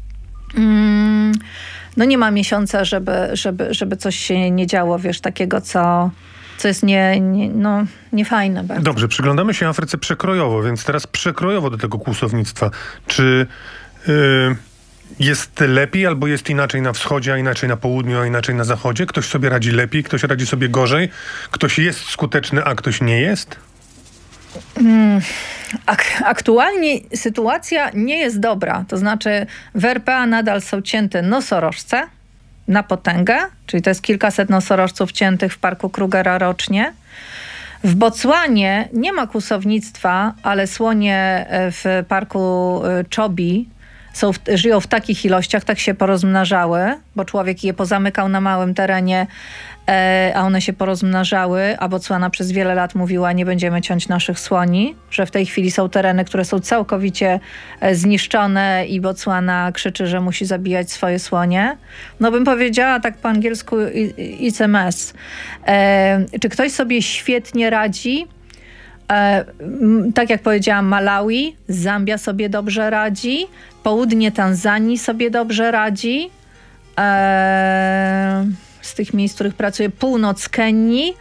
S1: Mm, no nie ma miesiąca, żeby, żeby, żeby coś się nie działo, wiesz, takiego, co, co jest nie, nie, no, niefajne bardzo.
S2: Dobrze, przyglądamy się Afryce przekrojowo, więc teraz przekrojowo do tego kłusownictwa. Czy yy, jest lepiej albo jest inaczej na wschodzie, a inaczej na południu, a inaczej na zachodzie? Ktoś sobie radzi lepiej, ktoś radzi sobie gorzej? Ktoś jest skuteczny, a ktoś nie jest?
S1: Hmm. Ak- aktualnie sytuacja nie jest dobra. To znaczy w R P A nadal są cięte nosorożce na potęgę, czyli to jest kilkaset nosorożców ciętych w parku Krugera rocznie. W Botswanie nie ma kłusownictwa, ale słonie w parku Chobi są w, żyją w takich ilościach, tak się porozmnażały, bo człowiek je pozamykał na małym terenie, e, a one się porozmnażały, a Botswana przez wiele lat mówiła, nie będziemy ciąć naszych słoni, że w tej chwili są tereny, które są całkowicie e, zniszczone i Botswana krzyczy, że musi zabijać swoje słonie. No bym powiedziała tak po angielsku it's a mess. E, czy ktoś sobie świetnie radzi? E, tak jak powiedziałam, Malawi, Zambia sobie dobrze radzi, południe Tanzanii sobie dobrze radzi, e, z tych miejsc, w których pracuję, północ Kenii.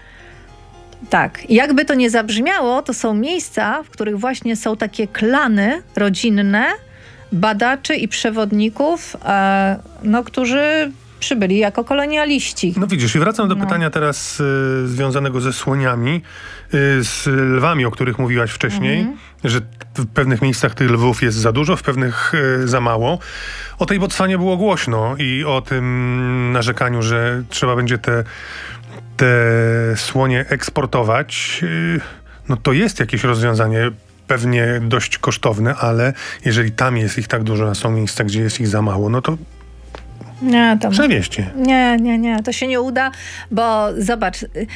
S1: Tak, jakby to nie zabrzmiało, to są miejsca, w których właśnie są takie klany rodzinne badaczy i przewodników, e, no, którzy przybyli jako kolonialiści.
S2: No widzisz, i wracam do
S1: no. pytania
S2: teraz y, związanego ze słoniami, y, z lwami, o których mówiłaś wcześniej, mm-hmm. że w pewnych miejscach tych lwów jest za dużo, w pewnych y, za mało. O tej Botswanie było głośno i o tym narzekaniu, że trzeba będzie te, te słonie eksportować. Y, no to jest jakieś rozwiązanie, pewnie dość kosztowne, ale jeżeli tam jest ich tak dużo, a są miejsca, gdzie jest ich za mało, no to
S1: Nie, to
S2: przewieźcie.
S1: Nie, nie, nie. To się nie uda, bo zobacz,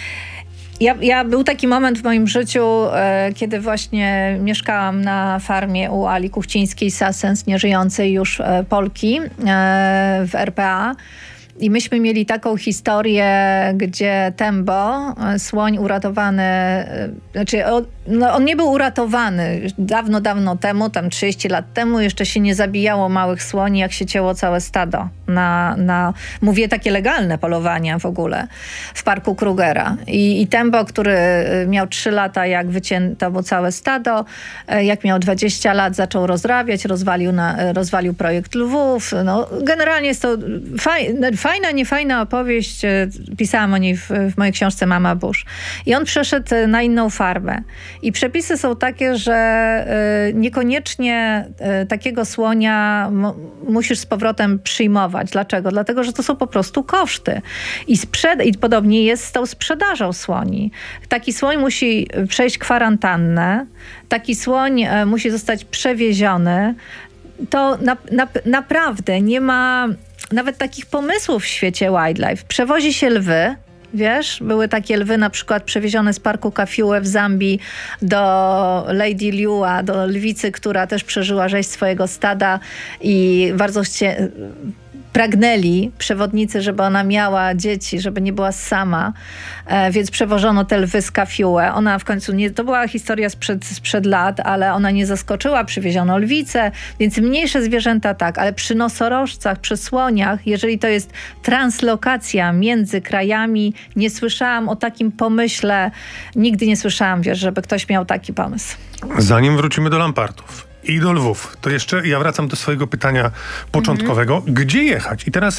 S1: ja, ja był taki moment w moim życiu, e, kiedy właśnie mieszkałam na farmie u Ali Kuchcińskiej-Sasens, nieżyjącej już e, Polki e, w R P A. I myśmy mieli taką historię, gdzie Tembo, słoń uratowany, znaczy on, no on nie był uratowany dawno, dawno temu, tam trzydzieści lat temu, jeszcze się nie zabijało małych słoni, jak się cięło całe stado. Na, na, mówię takie legalne polowania w ogóle w parku Krugera. I, i Tembo, który miał trzy lata, jak wycięto mu całe stado, jak miał dwadzieścia lat, zaczął rozrabiać, rozwalił, na, rozwalił projekt lwów. No, generalnie jest to fajne. Fajna, niefajna opowieść. Pisałam o niej w, w mojej książce Mama Bush. I on przeszedł na inną farmę. I przepisy są takie, że y, niekoniecznie y, takiego słonia m- musisz z powrotem przyjmować. Dlaczego? Dlatego, że to są po prostu koszty. I, sprzed- i podobnie jest z tą sprzedażą słoni. Taki słoń musi przejść kwarantannę. Taki słoń y, musi zostać przewieziony. To na, na, naprawdę nie ma nawet takich pomysłów w świecie wildlife. Przewozi się lwy, wiesz, były takie lwy na przykład przewiezione z parku Kafue w Zambii do Lady Liua, do lwicy, która też przeżyła rzeź swojego stada i bardzo chcie... pragnęli przewodnicy, żeby ona miała dzieci, żeby nie była sama, e, więc przewożono te lwy z Kafue. Ona w końcu, nie, to była historia sprzed, sprzed lat, ale ona nie zaskoczyła, przywieziono lwicę, więc mniejsze zwierzęta tak, ale przy nosorożcach, przy słoniach, jeżeli to jest translokacja między krajami, nie słyszałam o takim pomyśle, nigdy nie słyszałam, wiesz, żeby ktoś miał taki pomysł. Zanim
S2: wrócimy do lampartów i do lwów, to jeszcze ja wracam do swojego pytania początkowego. Mm-hmm. Gdzie jechać? I teraz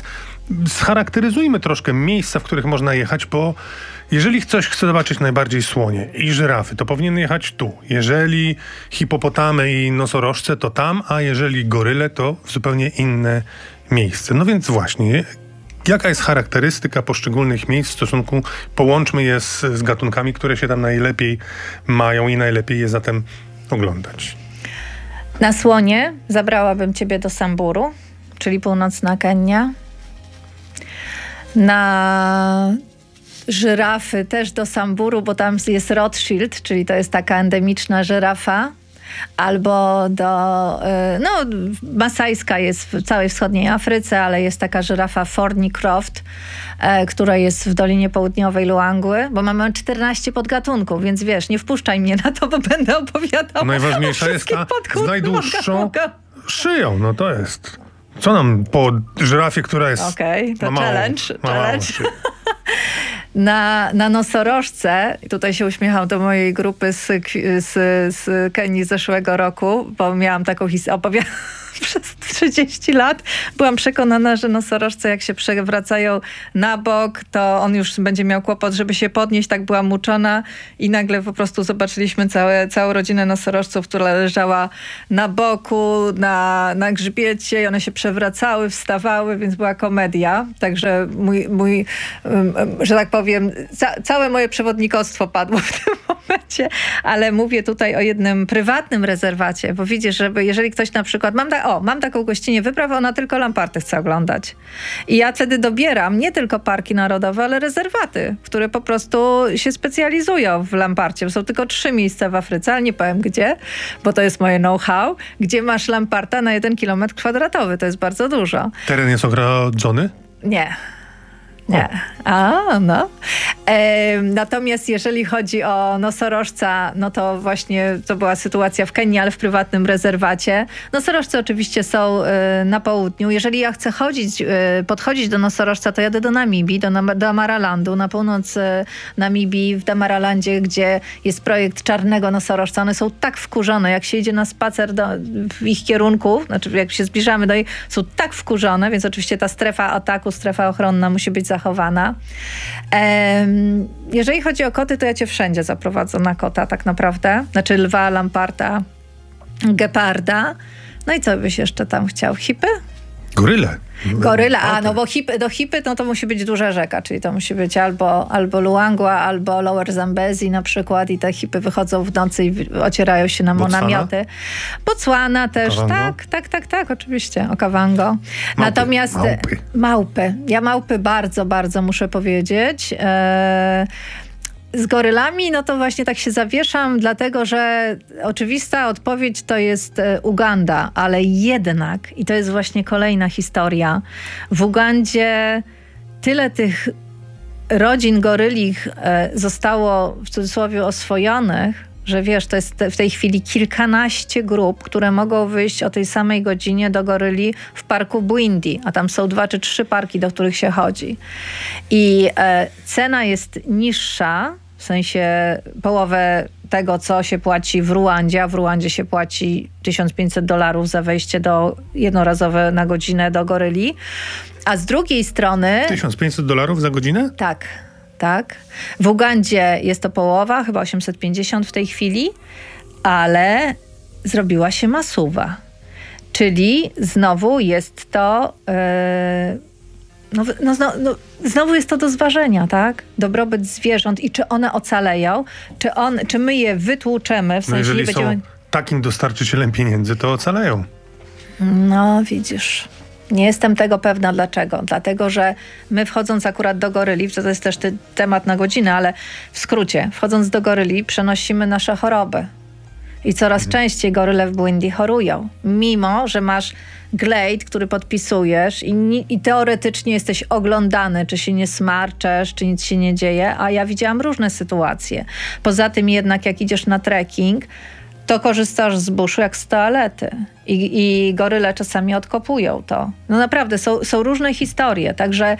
S2: scharakteryzujmy troszkę miejsca, w których można jechać, bo jeżeli ktoś chce zobaczyć najbardziej słonie i żyrafy, to powinien jechać tu. Jeżeli hipopotamy i nosorożce, to tam, a jeżeli goryle, to w zupełnie inne miejsce. No więc właśnie, jaka jest charakterystyka poszczególnych miejsc w stosunku, połączmy je z, z gatunkami, które się tam najlepiej mają i najlepiej je zatem oglądać.
S1: Na słonie zabrałabym ciebie do Samburu, czyli północna Kenia. Na żyrafy też do Samburu, bo tam jest Rothschild, czyli to jest taka endemiczna żyrafa. Albo do, no masajska jest w całej wschodniej Afryce, ale jest taka żyrafa Thornycroft, e, która jest w Dolinie Południowej Luangły, bo mamy czternaście podgatunków, więc wiesz, nie wpuszczaj mnie na to, bo będę opowiadał.
S2: Najważniejsza
S1: o
S2: jest ta
S1: z
S2: najdłuższą szyją, no to jest. Co nam po żyrafie, która jest...
S1: Okej, okay, to
S2: ma
S1: challenge.
S2: Mało,
S1: challenge.
S2: mało
S1: Na, na nosorożce, tutaj się uśmiecham do mojej grupy z, z, z Kenii z zeszłego roku, bo miałam taką historię, opowiadam przez trzydzieści lat. Byłam przekonana, że nosorożce jak się przewracają na bok, to on już będzie miał kłopot, żeby się podnieść. Tak byłam uczona i nagle po prostu zobaczyliśmy całe, całą rodzinę nosorożców, która leżała na boku, na, na grzbiecie i one się przewracały, wstawały, więc była komedia. Także mój, mój że tak powiem, ca, całe moje przewodnikostwo padło w tym momencie, ale mówię tutaj o jednym prywatnym rezerwacie, bo widzisz, żeby jeżeli ktoś na przykład, mam, ta, o, mam taką gościnę wyprawę, ona tylko lamparty chce oglądać. I ja wtedy dobieram nie tylko parki narodowe, ale rezerwaty, które po prostu się specjalizują w lamparcie. Są tylko trzy miejsca w Afryce, ale nie powiem gdzie, bo to jest moje know-how, gdzie masz lamparta na jeden kilometr kwadratowy. To jest bardzo dużo.
S2: Teren jest ogrodzony?
S1: Nie. Nie. A, no. E, natomiast jeżeli chodzi o nosorożca, no to właśnie to była sytuacja w Kenii, ale w prywatnym rezerwacie. Nosorożce oczywiście są e, na południu. Jeżeli ja chcę chodzić, e, podchodzić do nosorożca, to jadę do Namibii, do Nam- Damaralandu, na północ e, Namibii, w Damaralandzie, gdzie jest projekt czarnego nosorożca. One są tak wkurzone, jak się idzie na spacer do, w ich kierunku, znaczy jak się zbliżamy do ich, są tak wkurzone, więc oczywiście ta strefa ataku, strefa ochronna musi być zachowana. Ehm, jeżeli chodzi o koty, to ja cię wszędzie zaprowadzę na kota tak naprawdę. Znaczy lwa, lamparta, geparda. No i co byś jeszcze tam chciał? Hipy?
S2: Goryle.
S1: Goryla, a no bo hipy, do hipy no to musi być duża rzeka, czyli to musi być albo, albo Luangwa, albo Lower Zambezi na przykład i te hipy wychodzą w nocy i ocierają się na
S2: Botswana?
S1: namioty. Botswana też,
S2: Okavango?
S1: tak, tak, tak, tak, oczywiście, Okavango. Natomiast
S2: małpy.
S1: małpy. Ja małpy bardzo, bardzo muszę powiedzieć. Eee, Z gorylami, no to właśnie tak się zawieszam, dlatego że oczywista odpowiedź to jest Uganda, ale jednak, i to jest właśnie kolejna historia, w Ugandzie tyle tych rodzin gorylich zostało w cudzysłowie oswojonych, że wiesz, to jest w tej chwili kilkanaście grup, które mogą wyjść o tej samej godzinie do goryli w parku Bwindi, a tam są dwa czy trzy parki, do których się chodzi. I e, cena jest niższa, w sensie połowę tego, co się płaci w Ruandzie, a w Ruandzie się płaci tysiąc pięćset dolarów za wejście do jednorazowe na godzinę do goryli. A z drugiej strony...
S2: tysiąc pięćset dolarów za godzinę?
S1: Tak, tak. W Ugandzie jest to połowa, chyba osiemset pięćdziesiąt w tej chwili, ale zrobiła się masuwa. Czyli znowu jest to... Yy, No, no, no, no, znowu jest to do zważenia, tak? Dobrobyt zwierząt i czy one ocaleją, czy, on, czy my je wytłuczemy, w
S2: No
S1: sensie nie
S2: jeżeli
S1: będziemy...
S2: są takim dostarczycielem pieniędzy, to ocaleją.
S1: No widzisz, nie jestem tego pewna dlaczego. Dlatego, że my wchodząc akurat do goryli, to jest też ty, temat na godzinę, ale w skrócie, wchodząc do goryli przenosimy nasze choroby. I coraz mhm. częściej goryle w Bwindi chorują. Mimo, że masz glejt, który podpisujesz i, i teoretycznie jesteś oglądany, czy się nie smarczesz, czy nic się nie dzieje, a ja widziałam różne sytuacje. Poza tym jednak jak idziesz na trekking, to korzystasz z buszu jak z toalety. I, i goryle czasami odkopują to. No naprawdę, są, są różne historie, także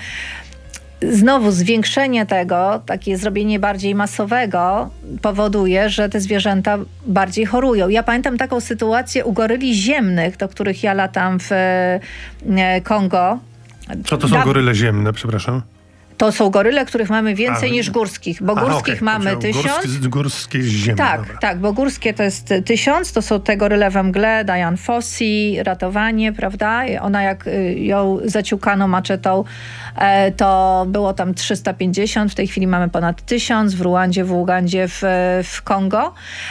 S1: znowu zwiększenie tego, takie zrobienie bardziej masowego powoduje, że te zwierzęta bardziej chorują. Ja pamiętam taką sytuację u goryli ziemnych, do których ja latam w Kongo,
S2: Co to są
S1: da-
S2: goryle ziemne, przepraszam?
S1: To są goryle, których mamy więcej
S2: A,
S1: niż górskich, bo
S2: Aha,
S1: górskich
S2: okej.
S1: mamy
S2: Górskie,
S1: tysiąc.
S2: górskie ziemne.
S1: Tak,
S2: Dobra.
S1: tak, bo górskie to jest tysiąc, to są te goryle we mgle, Dian Fossey, ratowanie, prawda? I ona jak y, ją zaciukano maczetą, e, to było tam trzysta pięćdziesiąt, w tej chwili mamy ponad tysiąc, w Ruandzie, w Ugandzie, w, w Kongo,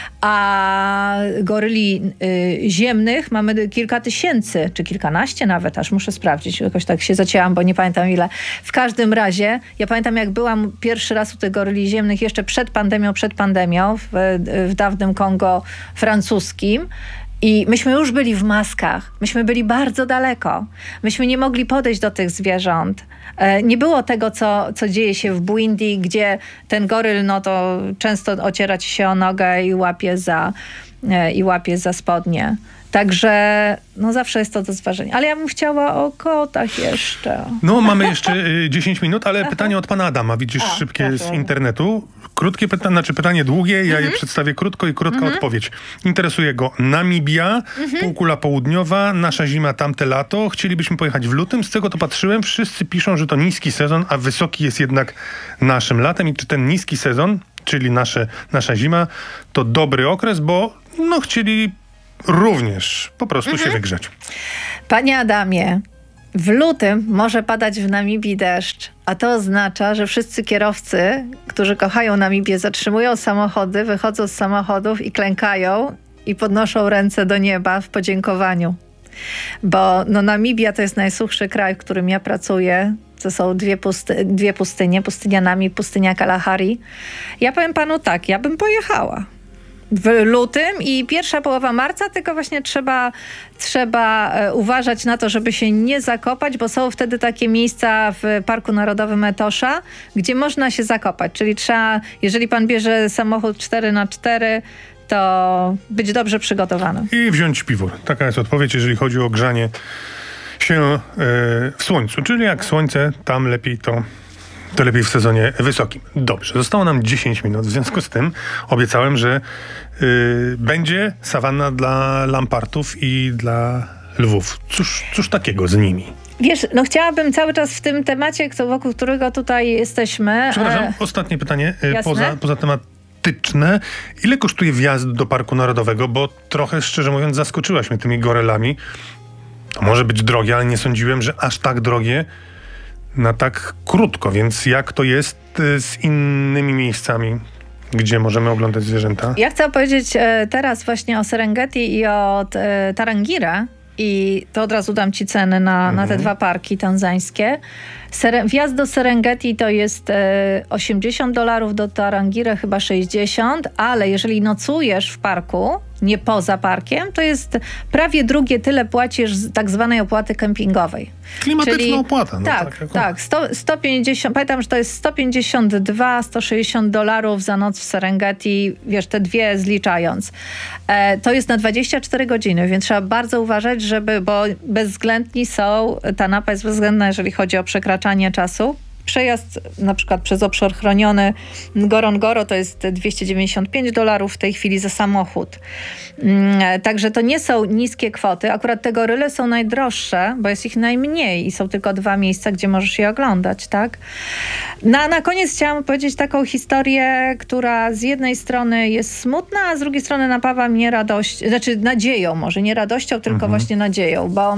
S1: a goryli y, ziemnych mamy kilka tysięcy, czy kilkanaście nawet, aż muszę sprawdzić, jakoś tak się zacięłam, bo nie pamiętam ile. W każdym razie, ja pamiętam jak byłam pierwszy raz u tych goryli ziemnych, jeszcze przed pandemią, przed pandemią, w, w dawnym Kongo francuskim, i myśmy już byli w maskach. Myśmy byli bardzo daleko. Myśmy nie mogli podejść do tych zwierząt. E, nie było tego, co, co dzieje się w Burundi, gdzie ten goryl, no to często ociera ci się o nogę i łapie za, e, i łapie za spodnie. Także no zawsze jest to do zważenia. Ale ja bym chciała o kotach jeszcze.
S2: No, mamy jeszcze y, dziesięć minut, ale pytanie od pana Adama. Widzisz,
S1: A,
S2: szybkie
S1: proszę.
S2: z internetu. Krótkie pytanie, znaczy pytanie długie, ja
S1: Mhm.
S2: je przedstawię krótko i krótka odpowiedź. Interesuje go Namibia,
S1: Mhm.
S2: półkula południowa, nasza zima, tamte lato. Chcielibyśmy pojechać w lutym. Z tego to patrzyłem, wszyscy piszą, że to niski sezon, a wysoki jest jednak naszym latem. I czy ten niski sezon, czyli nasze, nasza zima, to dobry okres, bo no chcieli również po prostu
S1: Mhm.
S2: się wygrzać.
S1: Panie Adamie, w lutym może padać w Namibii deszcz, a to oznacza, że wszyscy kierowcy, którzy kochają Namibię, zatrzymują samochody, wychodzą z samochodów i klękają i podnoszą ręce do nieba w podziękowaniu. Bo no, Namibia to jest najsuchszy kraj, w którym ja pracuję. To są dwie, pusty, dwie pustynie, pustynia Namib, pustynia Kalahari. Ja powiem panu tak, ja bym pojechała w lutym i pierwsza połowa marca, tylko właśnie trzeba, trzeba e, uważać na to, żeby się nie zakopać, bo są wtedy takie miejsca w Parku Narodowym Etosha, gdzie można się zakopać, czyli trzeba, jeżeli pan bierze samochód cztery na cztery, to być dobrze przygotowanym.
S2: I wziąć piwór. Taka jest odpowiedź, jeżeli chodzi o grzanie się e, w słońcu. Czyli jak słońce, tam lepiej to, to lepiej w sezonie wysokim. Dobrze, zostało nam dziesięć minut. W związku z tym obiecałem, że e, będzie sawanna dla lampartów i dla lwów. Cóż, cóż takiego z nimi?
S1: Wiesz, no chciałabym cały czas w tym temacie, wokół którego tutaj jesteśmy.
S2: Przepraszam,
S1: e,
S2: ostatnie pytanie. e,
S1: jasne.
S2: Poza, poza tematyczne. Ile kosztuje wjazd do Parku Narodowego? Bo trochę, szczerze mówiąc, zaskoczyłaś mnie tymi gorylami. To może być drogie, ale nie sądziłem, że aż tak drogie na tak krótko. Więc jak to jest y, z innymi miejscami, gdzie możemy oglądać zwierzęta?
S1: Ja chcę powiedzieć e, teraz właśnie o Serengeti i o e, Tarangire. I to od razu dam ci ceny na,
S2: Mhm.
S1: na te dwa parki tanzańskie. Sere- wjazd do Serengeti to jest e, osiemdziesiąt dolarów, do Tarangire chyba sześćdziesiąt, ale jeżeli nocujesz w parku, nie poza parkiem, to jest prawie drugie tyle płacisz z tak zwanej opłaty kempingowej.
S2: Klimatyczna
S1: Czyli-
S2: opłata. No
S1: tak,
S2: jako-
S1: tak. sto, sto pięćdziesiąt, pamiętam, że to jest sto pięćdziesiąt dwa, sto sześćdziesiąt dolarów za noc w Serengeti, wiesz, te dwie zliczając. E, to jest na dwadzieścia cztery godziny, więc trzeba bardzo uważać, żeby, bo bezwzględni są, ta napa jest bezwzględna, jeżeli chodzi o przekraczanie czasu. Przejazd na przykład przez obszar chroniony Ngorongoro to jest dwieście dziewięćdziesiąt pięć dolarów w tej chwili za samochód. Mm, Także to nie są niskie kwoty. Akurat te goryle są najdroższe, bo jest ich najmniej i są tylko dwa miejsca, gdzie możesz je oglądać, tak? Na, na koniec chciałam powiedzieć taką historię, która z jednej strony jest smutna, a z drugiej strony napawa mnie radością, znaczy nadzieją, może nie radością, tylko
S2: Mhm.
S1: właśnie nadzieją, bo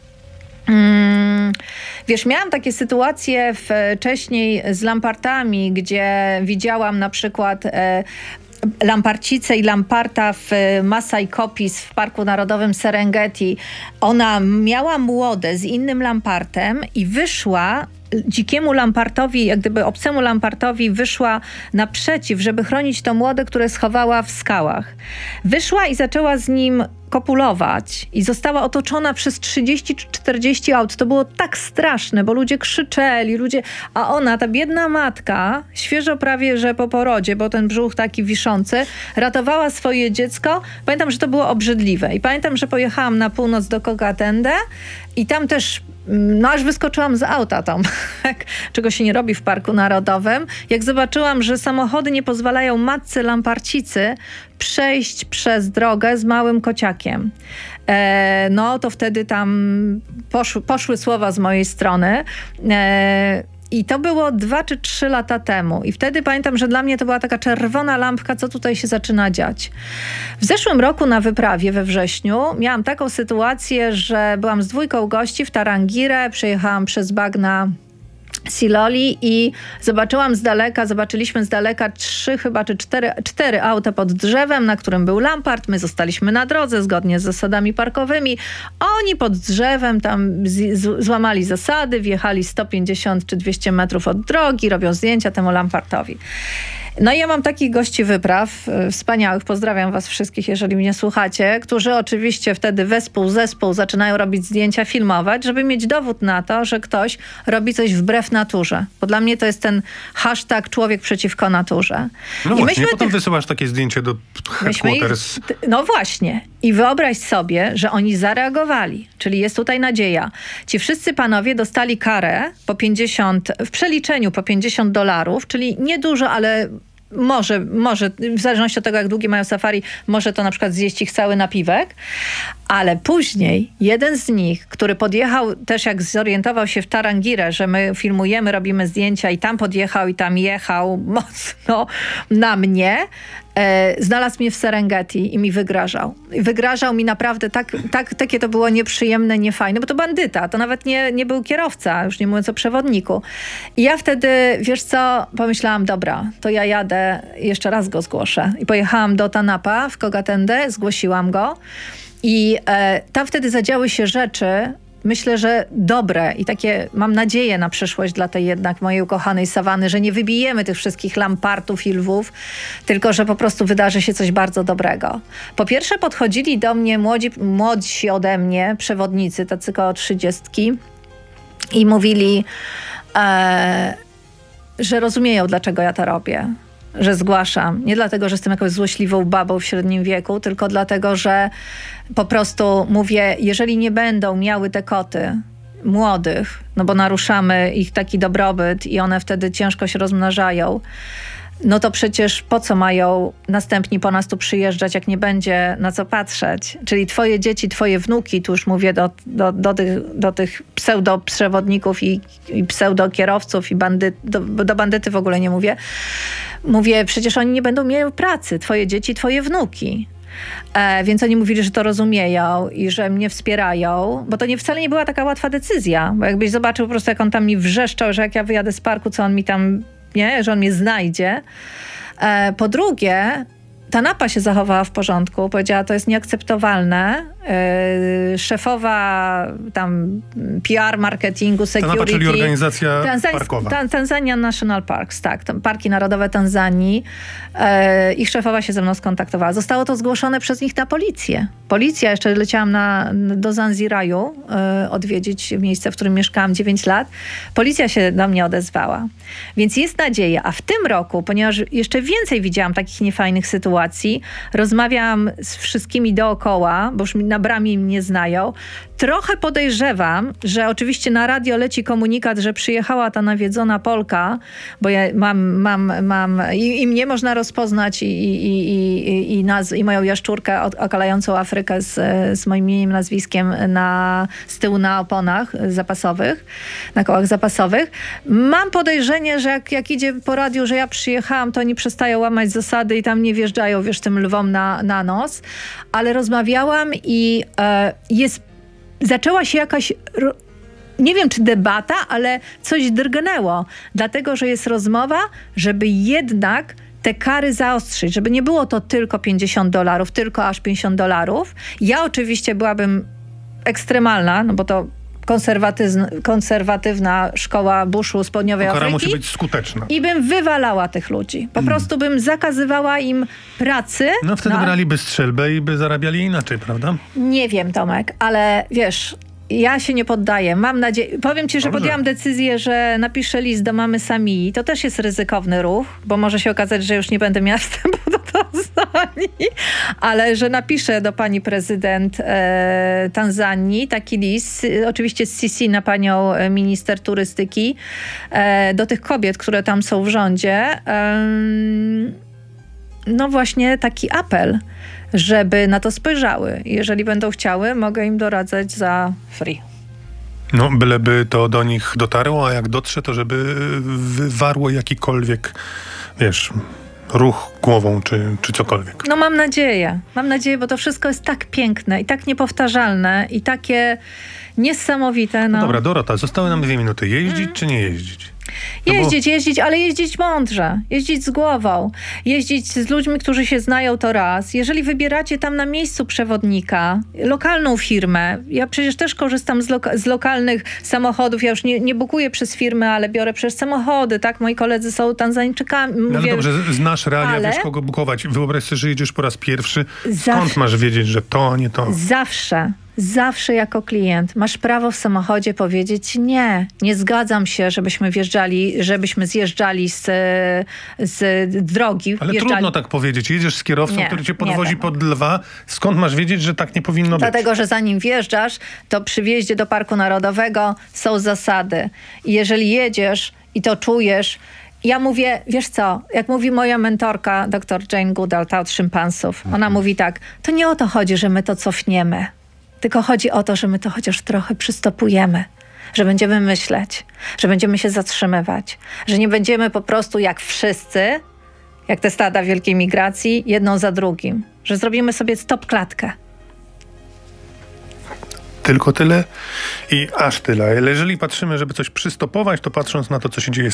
S1: Mm, wiesz, miałam takie sytuacje wcześniej z lampartami, gdzie widziałam na przykład e, lamparcicę i lamparta w Masai Kopis w Parku Narodowym Serengeti. Ona miała młode z innym lampartem i wyszła dzikiemu lampartowi, jak gdyby obcemu lampartowi wyszła naprzeciw, żeby chronić to młode, które schowała w skałach. Wyszła i zaczęła z nim kopulować i została otoczona przez trzydzieści czy czterdzieści aut. To było tak straszne, bo ludzie krzyczeli, ludzie, a ona, ta biedna matka, świeżo prawie, że po porodzie, bo ten brzuch taki wiszący, ratowała swoje dziecko. Pamiętam, że to było obrzydliwe i pamiętam, że pojechałam na północ do Kokatende i tam też no aż wyskoczyłam z auta tam, czego się nie robi w Parku Narodowym. Jak zobaczyłam, że samochody nie pozwalają matce lamparcicy przejść przez drogę z małym kociakiem. E, no to wtedy tam poszły, poszły słowa z mojej strony. E, I to było dwa czy trzy lata temu. I wtedy pamiętam, że dla mnie to była taka czerwona lampka, co tutaj się zaczyna dziać. W zeszłym roku na wyprawie we wrześniu miałam taką sytuację, że byłam z dwójką gości w Tarangire, przejechałam przez bagna Siloli i zobaczyłam z daleka, zobaczyliśmy z daleka trzy chyba czy cztery, cztery auta pod drzewem, na którym był Lampart. My zostaliśmy na drodze zgodnie z zasadami parkowymi. Oni pod drzewem tam z, z, złamali zasady, wjechali sto pięćdziesiąt czy dwieście metrów od drogi, robią zdjęcia temu Lampartowi. No i ja mam takich gości wypraw, y, wspaniałych, pozdrawiam was wszystkich, jeżeli mnie słuchacie, którzy oczywiście wtedy wespół, zespół zaczynają robić zdjęcia, filmować, żeby mieć dowód na to, że ktoś robi coś wbrew naturze. Bo dla mnie to jest ten hashtag człowiek przeciwko naturze.
S2: No
S1: I
S2: właśnie, potem
S1: tych...
S2: wysyłasz takie zdjęcie do headquarters.
S1: Ich... No właśnie. I wyobraź sobie, że oni zareagowali. Czyli jest tutaj nadzieja. Ci wszyscy panowie dostali karę po pięćdziesiąt, w przeliczeniu po pięćdziesiąt dolarów, czyli niedużo, ale może, może, w zależności od tego, jak długie mają safari, może to na przykład zjeść ich cały napiwek. Ale później jeden z nich, który podjechał, też jak zorientował się w Tarangire, że my filmujemy, robimy zdjęcia i tam podjechał i tam jechał mocno na mnie, e, znalazł mnie w Serengeti i mi wygrażał. I wygrażał mi naprawdę tak, tak, takie to było nieprzyjemne, niefajne, bo to bandyta, to nawet nie, nie był kierowca, już nie mówiąc o przewodniku. I ja wtedy, wiesz co, pomyślałam, dobra, to ja jadę, jeszcze raz go zgłoszę. I pojechałam do Tanapa w Kogatende, zgłosiłam go. I e, tam wtedy zadziały się rzeczy, myślę, że dobre i takie mam nadzieję na przyszłość dla tej jednak mojej ukochanej sawanny, że nie wybijemy tych wszystkich lampartów i lwów, tylko że po prostu wydarzy się coś bardzo dobrego. Po pierwsze podchodzili do mnie młodzi, młodsi ode mnie przewodnicy, tacy koło trzydziestki i mówili, e, że rozumieją, dlaczego ja to robię. Że zgłaszam. Nie dlatego, że jestem jakąś złośliwą babą w średnim wieku, tylko dlatego, że po prostu mówię, jeżeli nie będą miały te koty młodych, no bo naruszamy ich taki dobrobyt i one wtedy ciężko się rozmnażają, no to przecież po co mają następni po nas tu przyjeżdżać, jak nie będzie na co patrzeć? Czyli twoje dzieci, twoje wnuki, tu już mówię do, do, do tych, do tych pseudoprzewodników i, i pseudokierowców i bandy, do, do bandyty w ogóle nie mówię. Mówię, przecież oni nie będą mieli pracy, twoje dzieci, twoje wnuki. E, więc oni mówili, że to rozumieją i że mnie wspierają, bo to nie, wcale nie była taka łatwa decyzja, bo jakbyś zobaczył po prostu, jak on tam mi wrzeszczał, że jak ja wyjadę z parku, co on mi tam, nie, że on mnie znajdzie. E, po drugie, Tanapa się zachowała w porządku, powiedziała, to jest nieakceptowalne. Yy, szefowa tam P R, marketingu, security.
S2: Tanapa, czyli organizacja
S1: Tanzania,
S2: parkowa.
S1: Tan- Tanzania National Parks, tak. Parki Narodowe Tanzanii. Yy, ich szefowa się ze mną skontaktowała. Zostało to zgłoszone przez nich na policję. Policja, jeszcze leciałam na, do Zanziraju yy, odwiedzić miejsce, w którym mieszkałam dziewięć lat. Policja się do mnie odezwała. Więc jest nadzieja. A w tym roku, ponieważ jeszcze więcej widziałam takich niefajnych sytuacji, rozmawiałam z wszystkimi dookoła, bo już na bramie mnie znają. Trochę podejrzewam, że oczywiście na radio leci komunikat, że przyjechała ta nawiedzona Polka, bo ja mam, mam, mam i, i mnie można rozpoznać i, i, i, i, naz, i moją jaszczurkę okalającą Afrykę z, z moim imieniem, nazwiskiem na, z tyłu na oponach zapasowych, na kołach zapasowych. Mam podejrzenie, że jak, jak idzie po radiu, że ja przyjechałam, to oni przestają łamać zasady i tam nie wjeżdżają, wiesz, tym lwom na, na nos. Ale rozmawiałam i e, jest zaczęła się jakaś, nie wiem czy debata, ale coś drgnęło. Dlatego, że jest rozmowa, żeby jednak te kary zaostrzyć, żeby nie było to tylko pięćdziesiąt dolarów, tylko aż pięćdziesiąt dolarów. Ja oczywiście byłabym ekstremalna, no bo to konserwatywna szkoła Bushu z południowej
S2: Kara
S1: Afryki.
S2: musi być skuteczna.
S1: I bym wywalała tych ludzi. Po mm. prostu bym zakazywała im pracy.
S2: No wtedy
S1: no,
S2: braliby strzelbę i by zarabiali inaczej, prawda?
S1: Nie wiem, Tomek, ale wiesz, ja się nie poddaję. Mam nadzieję, powiem ci, że
S2: Dobrze.
S1: podjęłam decyzję, że napiszę list do mamy Samii. To też jest ryzykowny ruch, bo może się okazać, że już nie będę miała wstępu do Tanzanii. Tanzanii, ale że napiszę do pani prezydent e, Tanzanii taki list, oczywiście z C C na panią minister turystyki, e, do tych kobiet, które tam są w rządzie. E, no właśnie taki apel, żeby na to spojrzały. Jeżeli będą chciały, mogę im doradzać za free.
S2: No, byleby to do nich dotarło, a jak dotrze, to żeby wywarło jakikolwiek, wiesz, ruch głową, czy, czy cokolwiek.
S1: No mam nadzieję. Mam nadzieję, bo to wszystko jest tak piękne i tak niepowtarzalne i takie niesamowite. No.
S2: Dobra, Dorota, zostały nam dwie minuty. Jeździć mm. czy nie jeździć? No
S1: jeździć,
S2: bo...
S1: jeździć, ale jeździć mądrze. Jeździć z głową. Jeździć z ludźmi, którzy się znają, to raz. Jeżeli wybieracie tam na miejscu przewodnika, lokalną firmę, ja przecież też korzystam z, loka- z lokalnych samochodów, ja już nie, nie bukuję przez firmy, ale biorę przez samochody, tak? Moi koledzy są Tanzańczykami.
S2: No ale dobrze, znasz realia,
S1: ale...
S2: wiesz kogo bukować. Wyobraź sobie, że jedziesz po raz pierwszy. Skąd
S1: Zawsze.
S2: masz wiedzieć, że to, a nie to?
S1: Zawsze. Zawsze jako klient masz prawo w samochodzie powiedzieć nie, nie zgadzam się, żebyśmy wjeżdżali, żebyśmy zjeżdżali z, z drogi.
S2: Ale
S1: wjeżdżali.
S2: Trudno tak powiedzieć. Jedziesz z kierowcą,
S1: nie,
S2: który cię podwozi pod lwa. Skąd masz wiedzieć, że tak nie powinno być?
S1: Dlatego, że zanim wjeżdżasz, to przy wjeździe do Parku Narodowego są zasady. I jeżeli jedziesz i to czujesz, ja mówię, wiesz co, jak mówi moja mentorka, dr Jane Goodall, ta od szympansów, ona mhm. mówi tak, to nie o to chodzi, że my to cofniemy. Tylko chodzi o to, że my to chociaż trochę przystopujemy, że będziemy myśleć, że będziemy się zatrzymywać, że nie będziemy po prostu jak wszyscy, jak te stada wielkiej migracji, jedną za drugim, że zrobimy sobie stop klatkę.
S2: Tylko tyle i aż tyle. Ale jeżeli patrzymy, żeby coś przystopować, to patrząc na to, co się dzieje z